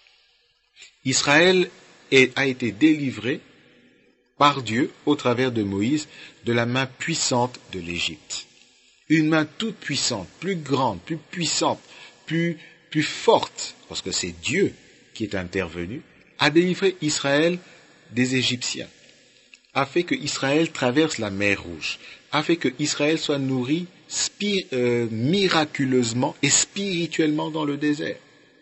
Israël est, a été délivré par Dieu, au travers de Moïse, de la main puissante de l'Égypte. Une main toute puissante, plus grande, plus puissante, plus, plus forte, parce que c'est Dieu qui est intervenu, a délivré Israël des Égyptiens, a fait que Israël traverse la mer Rouge, a fait que Israël soit nourri spir, euh, miraculeusement et spirituellement dans le désert.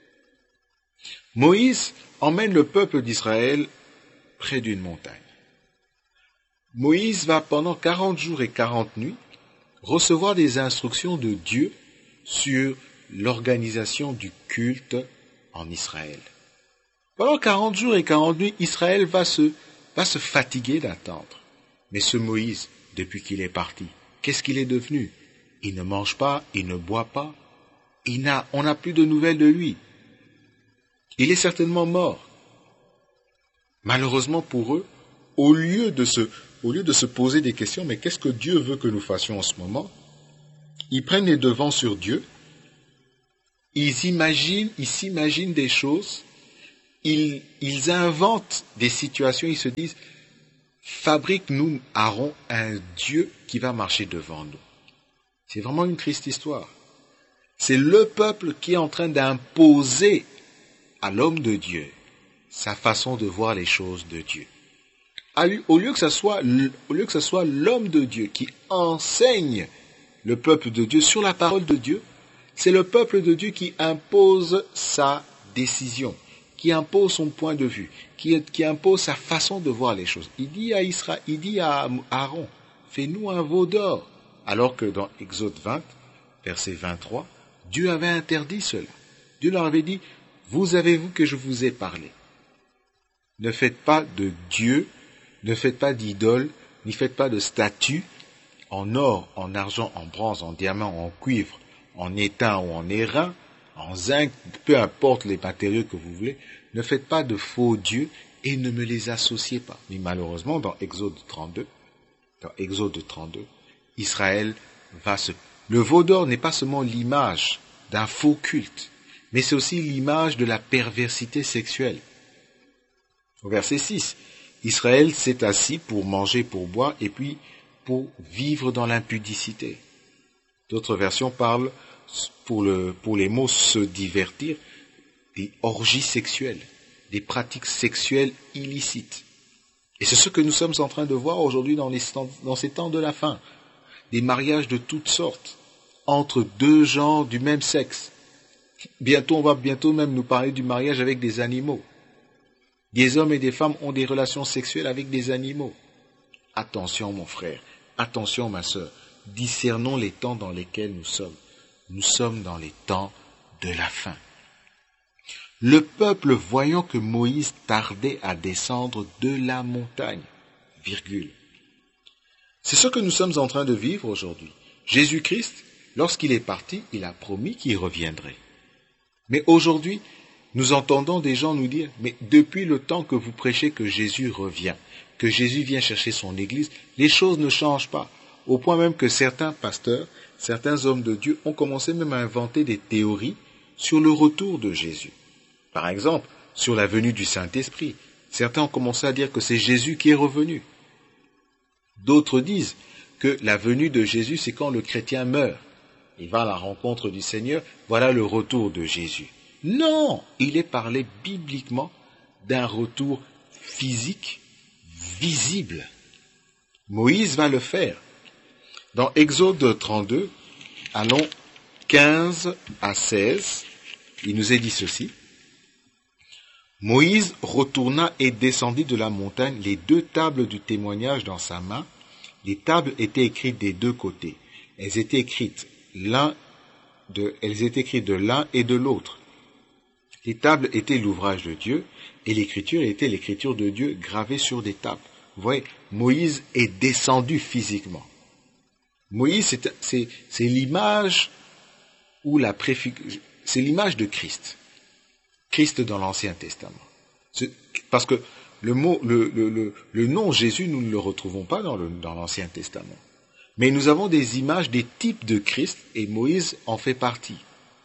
Moïse emmène le peuple d'Israël près d'une montagne. Moïse va pendant quarante jours et quarante nuits recevoir des instructions de Dieu sur l'organisation du culte en Israël. Pendant quarante jours et quarante nuits, Israël va se, va se fatiguer d'attendre. Mais ce Moïse, depuis qu'il est parti, qu'est-ce qu'il est devenu? Il ne mange pas, il ne boit pas, il n'a, on n'a plus de nouvelles de lui. Il est certainement mort. Malheureusement pour eux, au lieu de se, au lieu de se poser des questions, mais qu'est-ce que Dieu veut que nous fassions en ce moment? Ils prennent les devants sur Dieu ils imaginent, ils s'imaginent des choses, ils, ils inventent des situations, ils se disent, fabrique-nous, Aaron, un Dieu qui va marcher devant nous. C'est vraiment une triste histoire. C'est le peuple qui est en train d'imposer à l'homme de Dieu sa façon de voir les choses de Dieu. Au lieu que ce soit, au lieu que ce soit l'homme de Dieu qui enseigne le peuple de Dieu sur la parole de Dieu, c'est le peuple de Dieu qui impose sa décision, qui impose son point de vue, qui, qui impose sa façon de voir les choses. Il dit à Israël, il dit à Aaron, fais-nous un veau d'or. Alors que dans Exode vingt, verset vingt-trois, Dieu avait interdit cela. Dieu leur avait dit, vous avez vu que je vous ai parlé. Ne faites pas de Dieu, ne faites pas d'idole, n'y faites pas de statue en or, en argent, en bronze, en diamant, en cuivre, en étain ou en airain, en zinc, peu importe les matériaux que vous voulez. Ne faites pas de faux dieux et ne me les associez pas. Mais malheureusement, dans Exode trente-deux, dans Exode trente-deux, Israël va se... Le veau d'or n'est pas seulement l'image d'un faux culte, mais c'est aussi l'image de la perversité sexuelle. Au verset six, Israël s'est assis pour manger, pour boire, et puis pour vivre dans l'impudicité. D'autres versions parlent, pour, le, pour les mots se divertir, des orgies sexuelles, des pratiques sexuelles illicites. Et c'est ce que nous sommes en train de voir aujourd'hui dans, les, dans ces temps de la fin. Des mariages de toutes sortes, entre deux gens du même sexe. Bientôt, on va bientôt même nous parler du mariage avec des animaux. Des hommes et des femmes ont des relations sexuelles avec des animaux. Attention mon frère, attention ma sœur, discernons les temps dans lesquels nous sommes. Nous sommes dans les temps de la fin. Le peuple, voyant que Moïse tardait à descendre de la montagne, virgule. C'est ce que nous sommes en train de vivre aujourd'hui. Jésus-Christ, lorsqu'il est parti, il a promis qu'il reviendrait. Mais aujourd'hui, nous entendons des gens nous dire, mais depuis le temps que vous prêchez que Jésus revient, que Jésus vient chercher son Église, les choses ne changent pas. Au point même que certains pasteurs, certains hommes de Dieu ont commencé même à inventer des théories sur le retour de Jésus. Par exemple, sur la venue du Saint-Esprit. Certains ont commencé à dire que c'est Jésus qui est revenu. D'autres disent que la venue de Jésus, c'est quand le chrétien meurt. Il va à la rencontre du Seigneur, voilà le retour de Jésus. Non, il est parlé bibliquement d'un retour physique, visible. Moïse va le faire. Dans Exode trente-deux, allons quinze à seize, il nous est dit ceci. Moïse retourna et descendit de la montagne les deux tables du témoignage dans sa main. Les tables étaient écrites des deux côtés. Elles étaient écrites l'un de, elles étaient écrites de l'un et de l'autre. Les tables étaient l'ouvrage de Dieu et l'écriture était l'écriture de Dieu gravée sur des tables. Vous voyez, Moïse est descendu physiquement. Moïse, c'est, c'est, c'est l'image ou la préfig- c'est l'image de Christ. Christ dans l'Ancien Testament. C'est, parce que le mot, le, le, le, le nom Jésus, nous ne le retrouvons pas dans, le, dans l'Ancien Testament. Mais nous avons des images, des types de Christ, et Moïse en fait partie.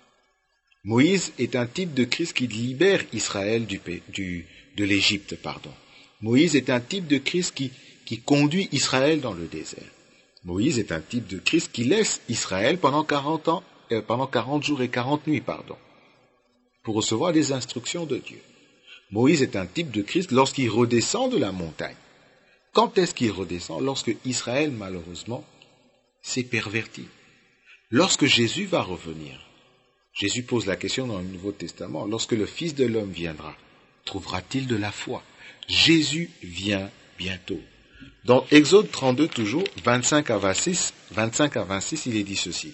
Moïse est un type de Christ qui libère Israël du, du, de l'Égypte, pardon. Moïse est un type de Christ qui, qui conduit Israël dans le désert. Moïse est un type de Christ qui laisse Israël pendant quarante ans, euh, pendant quarante jours et quarante nuits, pardon, pour recevoir des instructions de Dieu. Moïse est un type de Christ lorsqu'il redescend de la montagne. Quand est-ce qu'il redescend? Lorsque Israël, malheureusement, s'est perverti. Lorsque Jésus va revenir, Jésus pose la question dans le Nouveau Testament, lorsque le Fils de l'homme viendra, trouvera-t-il de la foi? Jésus vient bientôt. Dans Exode trente-deux, toujours, vingt-cinq à vingt-six, vingt-cinq à vingt-six, il est dit ceci.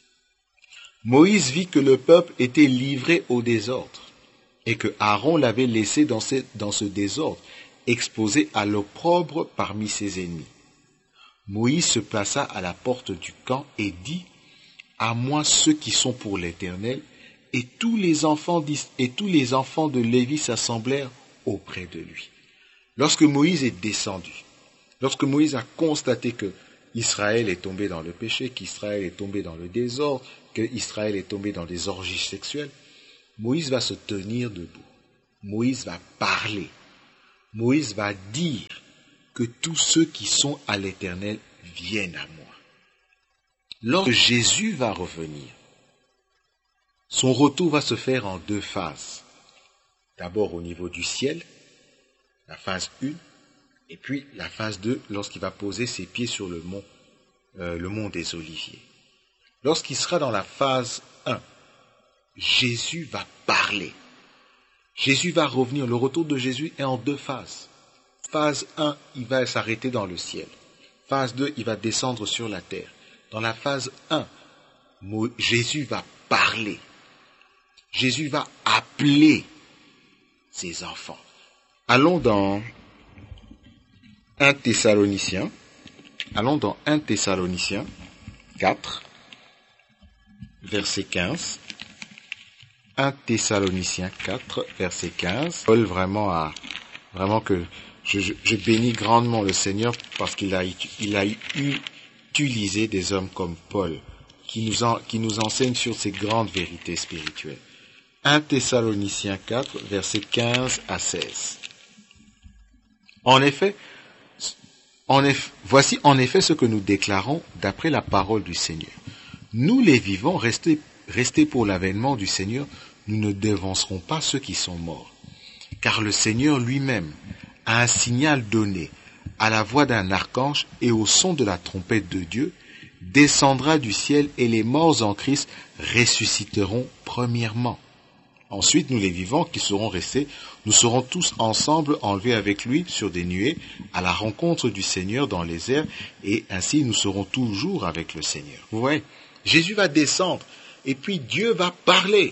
Moïse vit que le peuple était livré au désordre et que Aaron l'avait laissé dans ce, dans ce désordre, exposé à l'opprobre parmi ses ennemis. Moïse se plaça à la porte du camp et dit, « À moi ceux qui sont pour l'Éternel, et tous les enfants et tous les enfants de Lévi s'assemblèrent auprès de lui. » Lorsque Moïse est descendu, lorsque Moïse a constaté que Israël est tombé dans le péché, qu'Israël est tombé dans le désordre, qu'Israël est tombé dans des orgies sexuelles, Moïse va se tenir debout. Moïse va parler. Moïse va dire que tous ceux qui sont à l'Éternel viennent à moi. Lorsque Jésus va revenir, son retour va se faire en deux phases. D'abord au niveau du ciel, la phase un, et puis la phase deux, lorsqu'il va poser ses pieds sur le mont, euh, le mont des Oliviers. Lorsqu'il sera dans la phase un, Jésus va parler. Jésus va revenir. Le retour de Jésus est en deux phases. Phase un, il va s'arrêter dans le ciel. Phase deux, il va descendre sur la terre. Dans la phase un, Jésus va parler. Jésus va appeler ses enfants. Allons dans un Thessaloniciens. Allons dans un Thessaloniciens quatre, verset quinze. un Thessaloniciens quatre, verset quinze. Paul vraiment a, vraiment que je, je, je bénis grandement le Seigneur parce qu'il a, il a utilisé des hommes comme Paul qui nous, en, qui nous enseignent sur ces grandes vérités spirituelles. un Thessaloniciens quatre, verset quinze à seize. En effet, en eff, voici en effet ce que nous déclarons d'après la parole du Seigneur. Nous les vivants, restés, restés pour l'avènement du Seigneur, nous ne dévancerons pas ceux qui sont morts. Car le Seigneur lui-même a un signal donné à la voix d'un archange et au son de la trompette de Dieu, descendra du ciel et les morts en Christ ressusciteront premièrement. Ensuite, nous les vivants qui serons restés, nous serons tous ensemble enlevés avec lui sur des nuées à la rencontre du Seigneur dans les airs et ainsi nous serons toujours avec le Seigneur. Vous voyez, Jésus va descendre et puis Dieu va parler.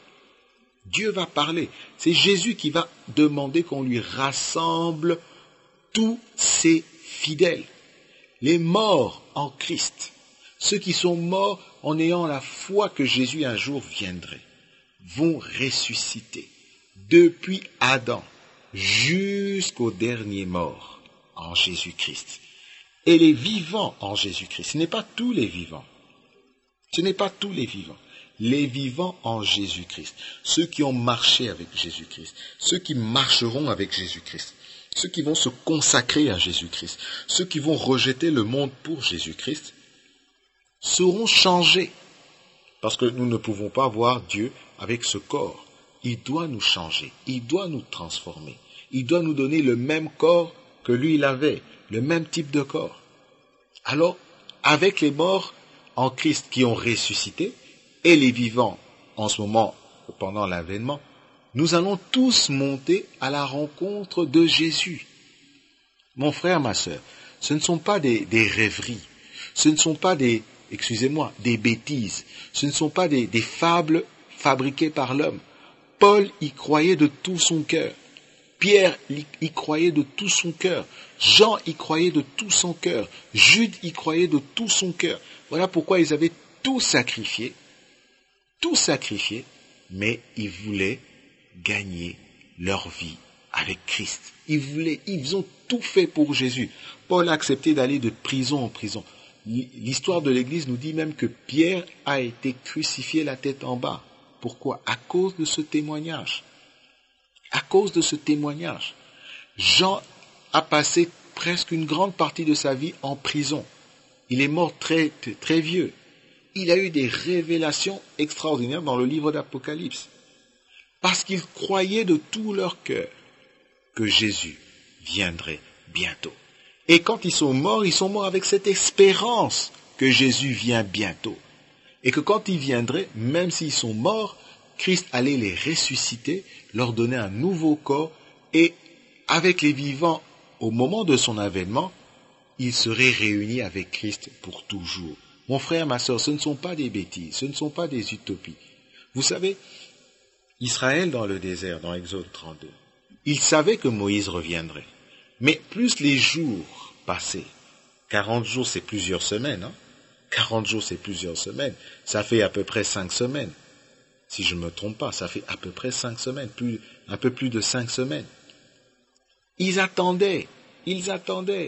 Dieu va parler. C'est Jésus qui va demander qu'on lui rassemble tous ses fidèles, les morts en Christ, ceux qui sont morts en ayant la foi que Jésus un jour viendrait, vont ressusciter depuis Adam jusqu'au dernier mort en Jésus-Christ. Et les vivants en Jésus-Christ, ce n'est pas tous les vivants, ce n'est pas tous les vivants. Les vivants en Jésus-Christ, ceux qui ont marché avec Jésus-Christ, ceux qui marcheront avec Jésus-Christ, ceux qui vont se consacrer à Jésus-Christ, ceux qui vont rejeter le monde pour Jésus-Christ, seront changés. Parce que nous ne pouvons pas voir Dieu avec ce corps. Il doit nous changer, il doit nous transformer, il doit nous donner le même corps que lui il avait, le même type de corps. Alors, avec les morts en Christ qui ont ressuscité, et les vivants, en ce moment, pendant l'avènement, nous allons tous monter à la rencontre de Jésus. Mon frère, ma sœur, ce ne sont pas des, des rêveries, ce ne sont pas des, excusez-moi, des bêtises, ce ne sont pas des, des fables fabriquées par l'homme. Paul y croyait de tout son cœur. Pierre y croyait de tout son cœur. Jean y croyait de tout son cœur. Jude y croyait de tout son cœur. Voilà pourquoi ils avaient tout sacrifié. Tout sacrifié, mais ils voulaient gagner leur vie avec Christ. Ils voulaient, ils ont tout fait pour Jésus. Paul a accepté d'aller de prison en prison. L'histoire de l'Église nous dit même que Pierre a été crucifié la tête en bas. Pourquoi? À cause de ce témoignage. À cause de ce témoignage. Jean a passé presque une grande partie de sa vie en prison. Il est mort très, très vieux. Il a eu des révélations extraordinaires dans le livre d'Apocalypse. Parce qu'ils croyaient de tout leur cœur que Jésus viendrait bientôt. Et quand ils sont morts, ils sont morts avec cette espérance que Jésus vient bientôt. Et que quand il viendrait, même s'ils sont morts, Christ allait les ressusciter, leur donner un nouveau corps, et avec les vivants, au moment de son avènement, ils seraient réunis avec Christ pour toujours. Mon frère, ma sœur, ce ne sont pas des bêtises, ce ne sont pas des utopies. Vous savez, Israël dans le désert, dans Exode trente-deux, il savait que Moïse reviendrait. Mais plus les jours passaient, quarante jours c'est plusieurs semaines, hein? quarante jours c'est plusieurs semaines, ça fait à peu près cinq semaines. Si je ne me trompe pas, ça fait à peu près cinq semaines, plus, un peu plus de cinq semaines. Ils attendaient, ils attendaient,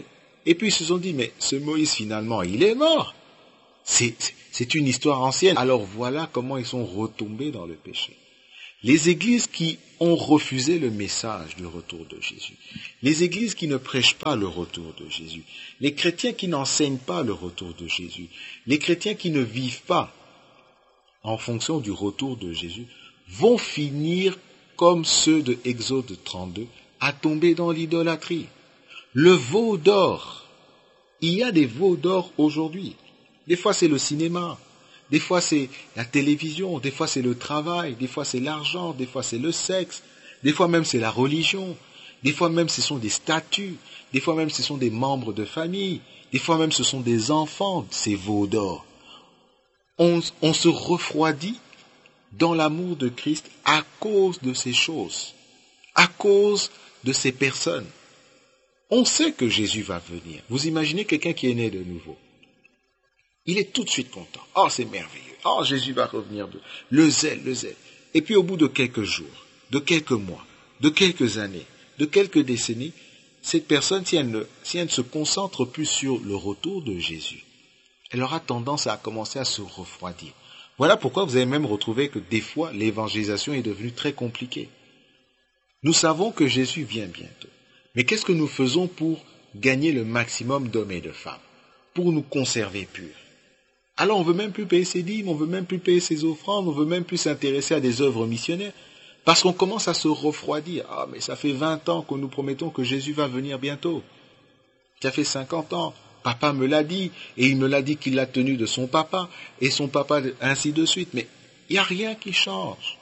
Et puis ils se sont dit, mais ce Moïse finalement, il est mort. C'est, c'est une histoire ancienne. Alors voilà comment ils sont retombés dans le péché. Les églises qui ont refusé le message du retour de Jésus, les églises qui ne prêchent pas le retour de Jésus, les chrétiens qui n'enseignent pas le retour de Jésus, les chrétiens qui ne vivent pas en fonction du retour de Jésus, vont finir comme ceux de Exode trente-deux, à tomber dans l'idolâtrie. Le veau d'or, il y a des veaux d'or aujourd'hui. Des fois c'est le cinéma, des fois c'est la télévision, des fois c'est le travail, des fois c'est l'argent, des fois c'est le sexe, des fois même c'est la religion, des fois même ce sont des statuts, des fois même ce sont des membres de famille, des fois même ce sont des enfants, ces veaux d'or. On, on se refroidit dans l'amour de Christ à cause de ces choses, à cause de ces personnes. On sait que Jésus va venir. Vous imaginez quelqu'un qui est né de nouveau. Il est tout de suite content. Oh, c'est merveilleux. Oh, Jésus va revenir. De... Le zèle, le zèle. Et puis au bout de quelques jours, de quelques mois, de quelques années, de quelques décennies, cette personne, si elle ne, si elle ne se concentre plus sur le retour de Jésus, elle aura tendance à commencer à se refroidir. Voilà pourquoi vous avez même retrouvé que des fois, l'évangélisation est devenue très compliquée. Nous savons que Jésus vient bientôt. Mais qu'est-ce que nous faisons pour gagner le maximum d'hommes et de femmes, pour nous conserver purs? Alors on ne veut même plus payer ses dîmes, on ne veut même plus payer ses offrandes, on ne veut même plus s'intéresser à des œuvres missionnaires, parce qu'on commence à se refroidir. Ah, mais ça fait vingt ans que nous promettons que Jésus va venir bientôt. Ça fait cinquante ans. Papa me l'a dit, et il me l'a dit qu'il l'a tenu de son papa, et son papa, ainsi de suite. Mais il n'y a rien qui change.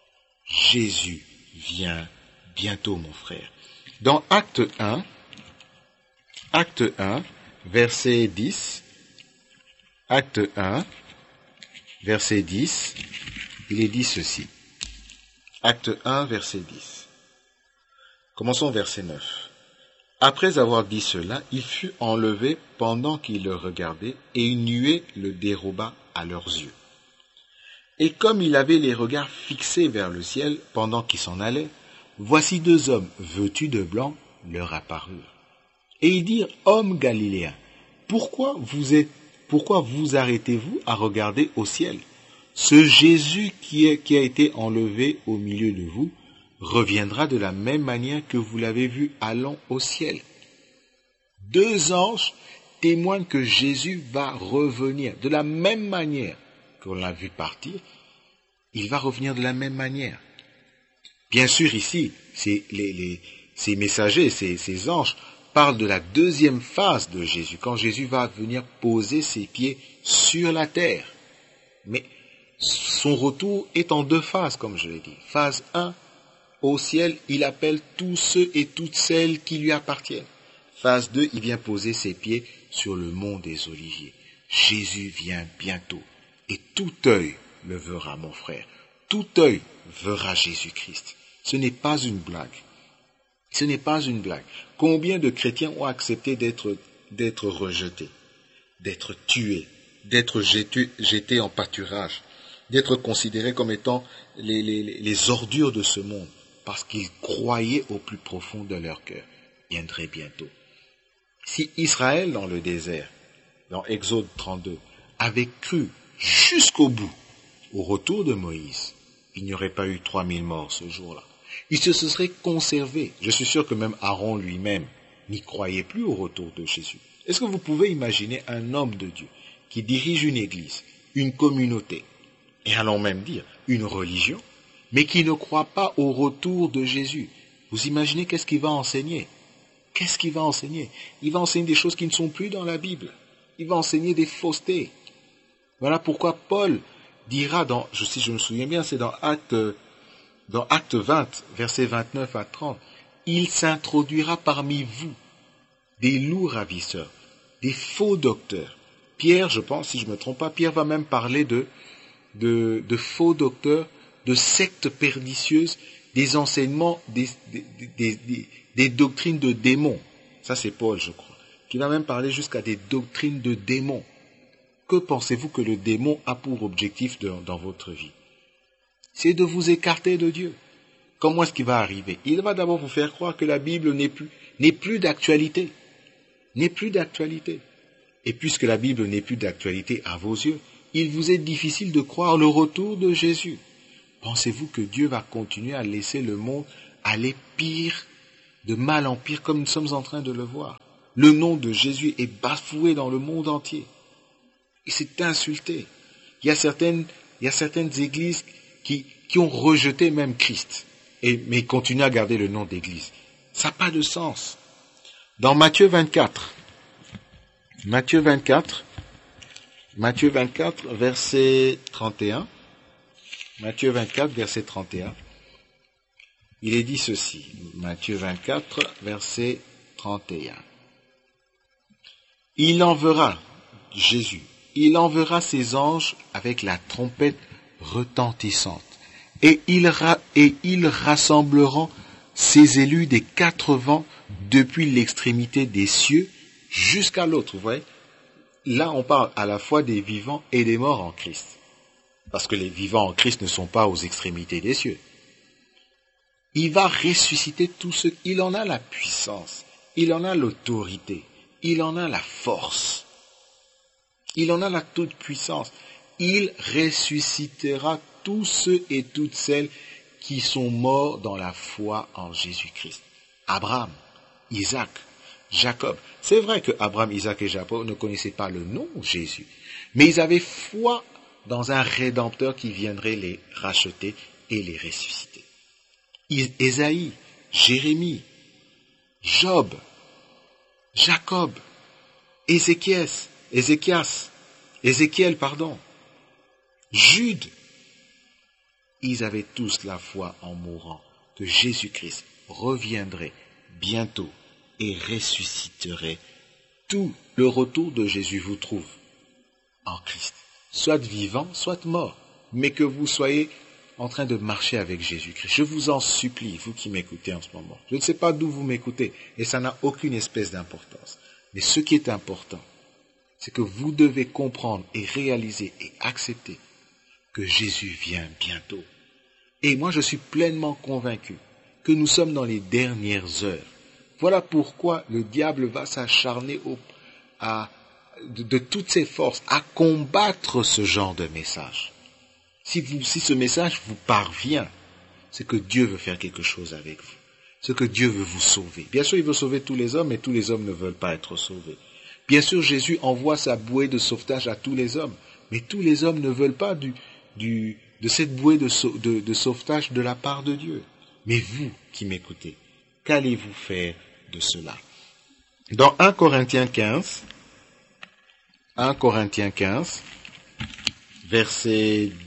Jésus vient bientôt, mon frère. Dans Acte un, Acte un, verset dix, Acte un, verset dix, il est dit ceci. Acte un, verset dix. Commençons verset neuf. Après avoir dit cela, il fut enlevé pendant qu'ils le regardaient, et une nuée le déroba à leurs yeux. Et comme il avait les regards fixés vers le ciel pendant qu'ils s'en allaient, voici deux hommes vêtus de blanc leur apparurent. Et ils dirent, hommes galiléens, pourquoi vous êtes, pourquoi vous arrêtez-vous à regarder au ciel? Ce Jésus qui, est, qui a été enlevé au milieu de vous reviendra de la même manière que vous l'avez vu allant au ciel. Deux anges témoignent que Jésus va revenir de la même manière qu'on l'a vu partir. Il va revenir de la même manière. Bien sûr, ici, c'est les, les, ces messagers, ces, ces anges, parlent de la deuxième phase de Jésus, quand Jésus va venir poser ses pieds sur la terre. Mais son retour est en deux phases, comme je l'ai dit. Phase un, au ciel, il appelle tous ceux et toutes celles qui lui appartiennent. Phase deux, il vient poser ses pieds sur le mont des Oliviers. Jésus vient bientôt, et tout œil le verra, mon frère. Tout œil verra Jésus-Christ. Ce n'est pas une blague. Ce n'est pas une blague. Combien de chrétiens ont accepté d'être, d'être rejetés, d'être tués, d'être jetés, jetés en pâturage, d'être considérés comme étant les, les, les ordures de ce monde, parce qu'ils croyaient au plus profond de leur cœur, viendrait bientôt. Si Israël dans le désert, dans Exode trente-deux, avait cru jusqu'au bout au retour de Moïse, il n'y aurait pas eu trois mille morts ce jour-là. Il se serait conservé. Je suis sûr que même Aaron lui-même n'y croyait plus au retour de Jésus. Est-ce que vous pouvez imaginer un homme de Dieu qui dirige une église, une communauté, et allons même dire une religion, mais qui ne croit pas au retour de Jésus? Vous imaginez qu'est-ce qu'il va enseigner? Qu'est-ce qu'il va enseigner? Il va enseigner des choses qui ne sont plus dans la Bible. Il va enseigner des faussetés. Voilà pourquoi Paul dira, dans, je, si je me souviens bien, c'est dans Acte, dans Acte vingt, versets vingt-neuf à trente, « Il s'introduira parmi vous des loups ravisseurs, des faux docteurs. » Pierre, je pense, si je ne me trompe pas, Pierre va même parler de, de, de faux docteurs, de sectes pernicieuses, des enseignements, des, des, des, des, des doctrines de démons. Ça, c'est Paul, je crois, qui va même parler jusqu'à des doctrines de démons. Que pensez-vous que le démon a pour objectif de, dans votre vie? C'est de vous écarter de Dieu. Comment est-ce qu'il va arriver? Il va d'abord vous faire croire que la Bible n'est plus, n'est plus d'actualité. n'est plus d'actualité. Et puisque la Bible n'est plus d'actualité à vos yeux, il vous est difficile de croire le retour de Jésus. Pensez-vous que Dieu va continuer à laisser le monde aller pire, de mal en pire, comme nous sommes en train de le voir? Le nom de Jésus est bafoué dans le monde entier. Et c'est insulté. Il y a certaines, il y a certaines églises qui, qui ont rejeté même Christ, et, mais continuent à garder le nom d'église. Ça n'a pas de sens. Dans Matthieu vingt-quatre, Matthieu vingt-quatre, Matthieu vingt-quatre, verset trente et un, Matthieu vingt-quatre, verset trente et un, il est dit ceci, Matthieu vingt-quatre, verset trente et un. Il enverra, Jésus, il enverra ses anges avec la trompette retentissante, et ils, ra- et ils rassembleront ses élus des quatre vents depuis l'extrémité des cieux jusqu'à l'autre. Vous voyez, là on parle à la fois des vivants et des morts en Christ, parce que les vivants en Christ ne sont pas aux extrémités des cieux. Il va ressusciter tous ceux, il en a la puissance, il en a l'autorité, il en a la force, il en a la toute puissance. Il ressuscitera tous ceux et toutes celles qui sont morts dans la foi en Jésus-Christ. Abraham, Isaac, Jacob. C'est vrai que Abraham, Isaac et Jacob ne connaissaient pas le nom Jésus, mais ils avaient foi dans un Rédempteur qui viendrait les racheter et les ressusciter. Ésaïe, Jérémie, Job, Jacob, Ézéchias, Ézéchias, Ézéchiel, pardon, Jude, ils avaient tous la foi en mourant que Jésus-Christ reviendrait bientôt et ressusciterait. Tout le retour de Jésus vous trouve en Christ, soit vivant, soit mort, mais que vous soyez en train de marcher avec Jésus-Christ. Je vous en supplie, vous qui m'écoutez en ce moment. Je ne sais pas d'où vous m'écoutez, et ça n'a aucune espèce d'importance. Mais ce qui est important, c'est que vous devez comprendre et réaliser et accepter que Jésus vient bientôt. Et moi, je suis pleinement convaincu que nous sommes dans les dernières heures. Voilà pourquoi le diable va s'acharner au, à, de, de toutes ses forces à combattre ce genre de message. Si, vous, si ce message vous parvient, c'est que Dieu veut faire quelque chose avec vous. C'est que Dieu veut vous sauver. Bien sûr, il veut sauver tous les hommes, mais tous les hommes ne veulent pas être sauvés. Bien sûr, Jésus envoie sa bouée de sauvetage à tous les hommes, mais tous les hommes ne veulent pas du, du, de cette bouée de, de, de sauvetage de la part de Dieu. Mais vous qui m'écoutez, qu'allez-vous faire de cela? Dans un Corinthiens quinze, un Corinthiens quinze, verset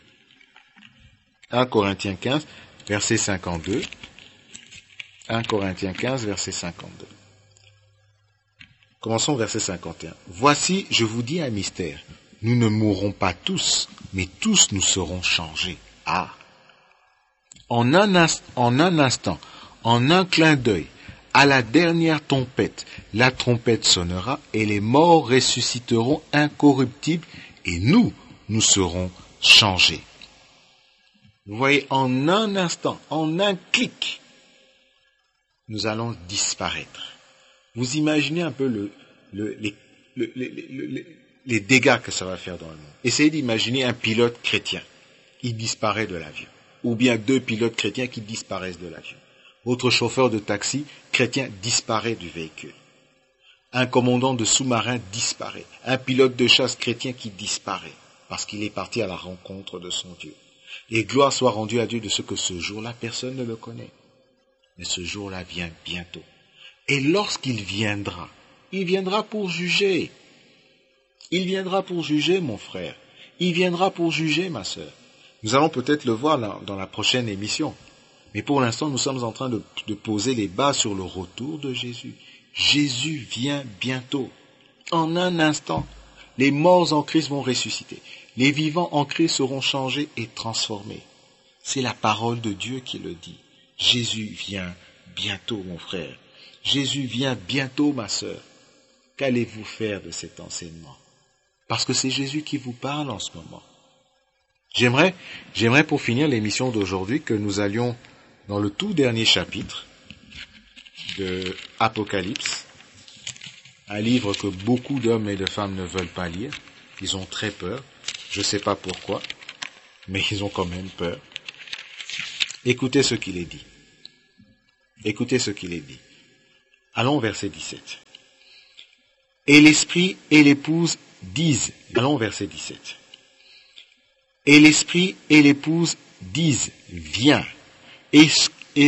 un Corinthiens quinze, verset cinquante-deux. un Corinthiens quinze, verset cinquante-deux. Commençons verset cinquante et un. Voici, je vous dis un mystère. Nous ne mourrons pas tous, mais tous nous serons changés. Ah! En un, inst- en un instant, en un clin d'œil, à la dernière trompette, la trompette sonnera et les morts ressusciteront incorruptibles et nous, nous serons changés. Vous voyez, en un instant, en un clic, nous allons disparaître. Vous imaginez un peu le, le, les, le, les, les, les dégâts que ça va faire dans le monde. Essayez d'imaginer un pilote chrétien. Il disparaît de l'avion. Ou bien deux pilotes chrétiens qui disparaissent de l'avion. Votre chauffeur de taxi chrétien disparaît du véhicule. Un commandant de sous-marin disparaît. Un pilote de chasse chrétien qui disparaît parce qu'il est parti à la rencontre de son Dieu. Et gloire soit rendue à Dieu de ce que ce jour-là, personne ne le connaît. Mais ce jour-là vient bientôt. Et lorsqu'il viendra, il viendra pour juger. Il viendra pour juger, mon frère. Il viendra pour juger, ma sœur. Nous allons peut-être le voir dans, dans la prochaine émission. Mais pour l'instant, nous sommes en train de, de poser les bases sur le retour de Jésus. Jésus vient bientôt. En un instant, les morts en Christ vont ressusciter. Les vivants en Christ seront changés et transformés. C'est la parole de Dieu qui le dit. Jésus vient bientôt, mon frère. Jésus vient bientôt, ma sœur. Qu'allez-vous faire de cet enseignement? Parce que c'est Jésus qui vous parle en ce moment. J'aimerais, j'aimerais pour finir l'émission d'aujourd'hui que nous allions dans le tout dernier chapitre de Apocalypse. un livre que beaucoup d'hommes et de femmes ne veulent pas lire. Ils ont très peur. Je ne sais pas pourquoi, mais ils ont quand même peur. Écoutez ce qu'il est dit. Écoutez ce qu'il est dit. Allons au verset dix-sept. Et l'esprit et l'épouse disent, allons au verset dix-sept. Et l'esprit et l'épouse disent, viens. Et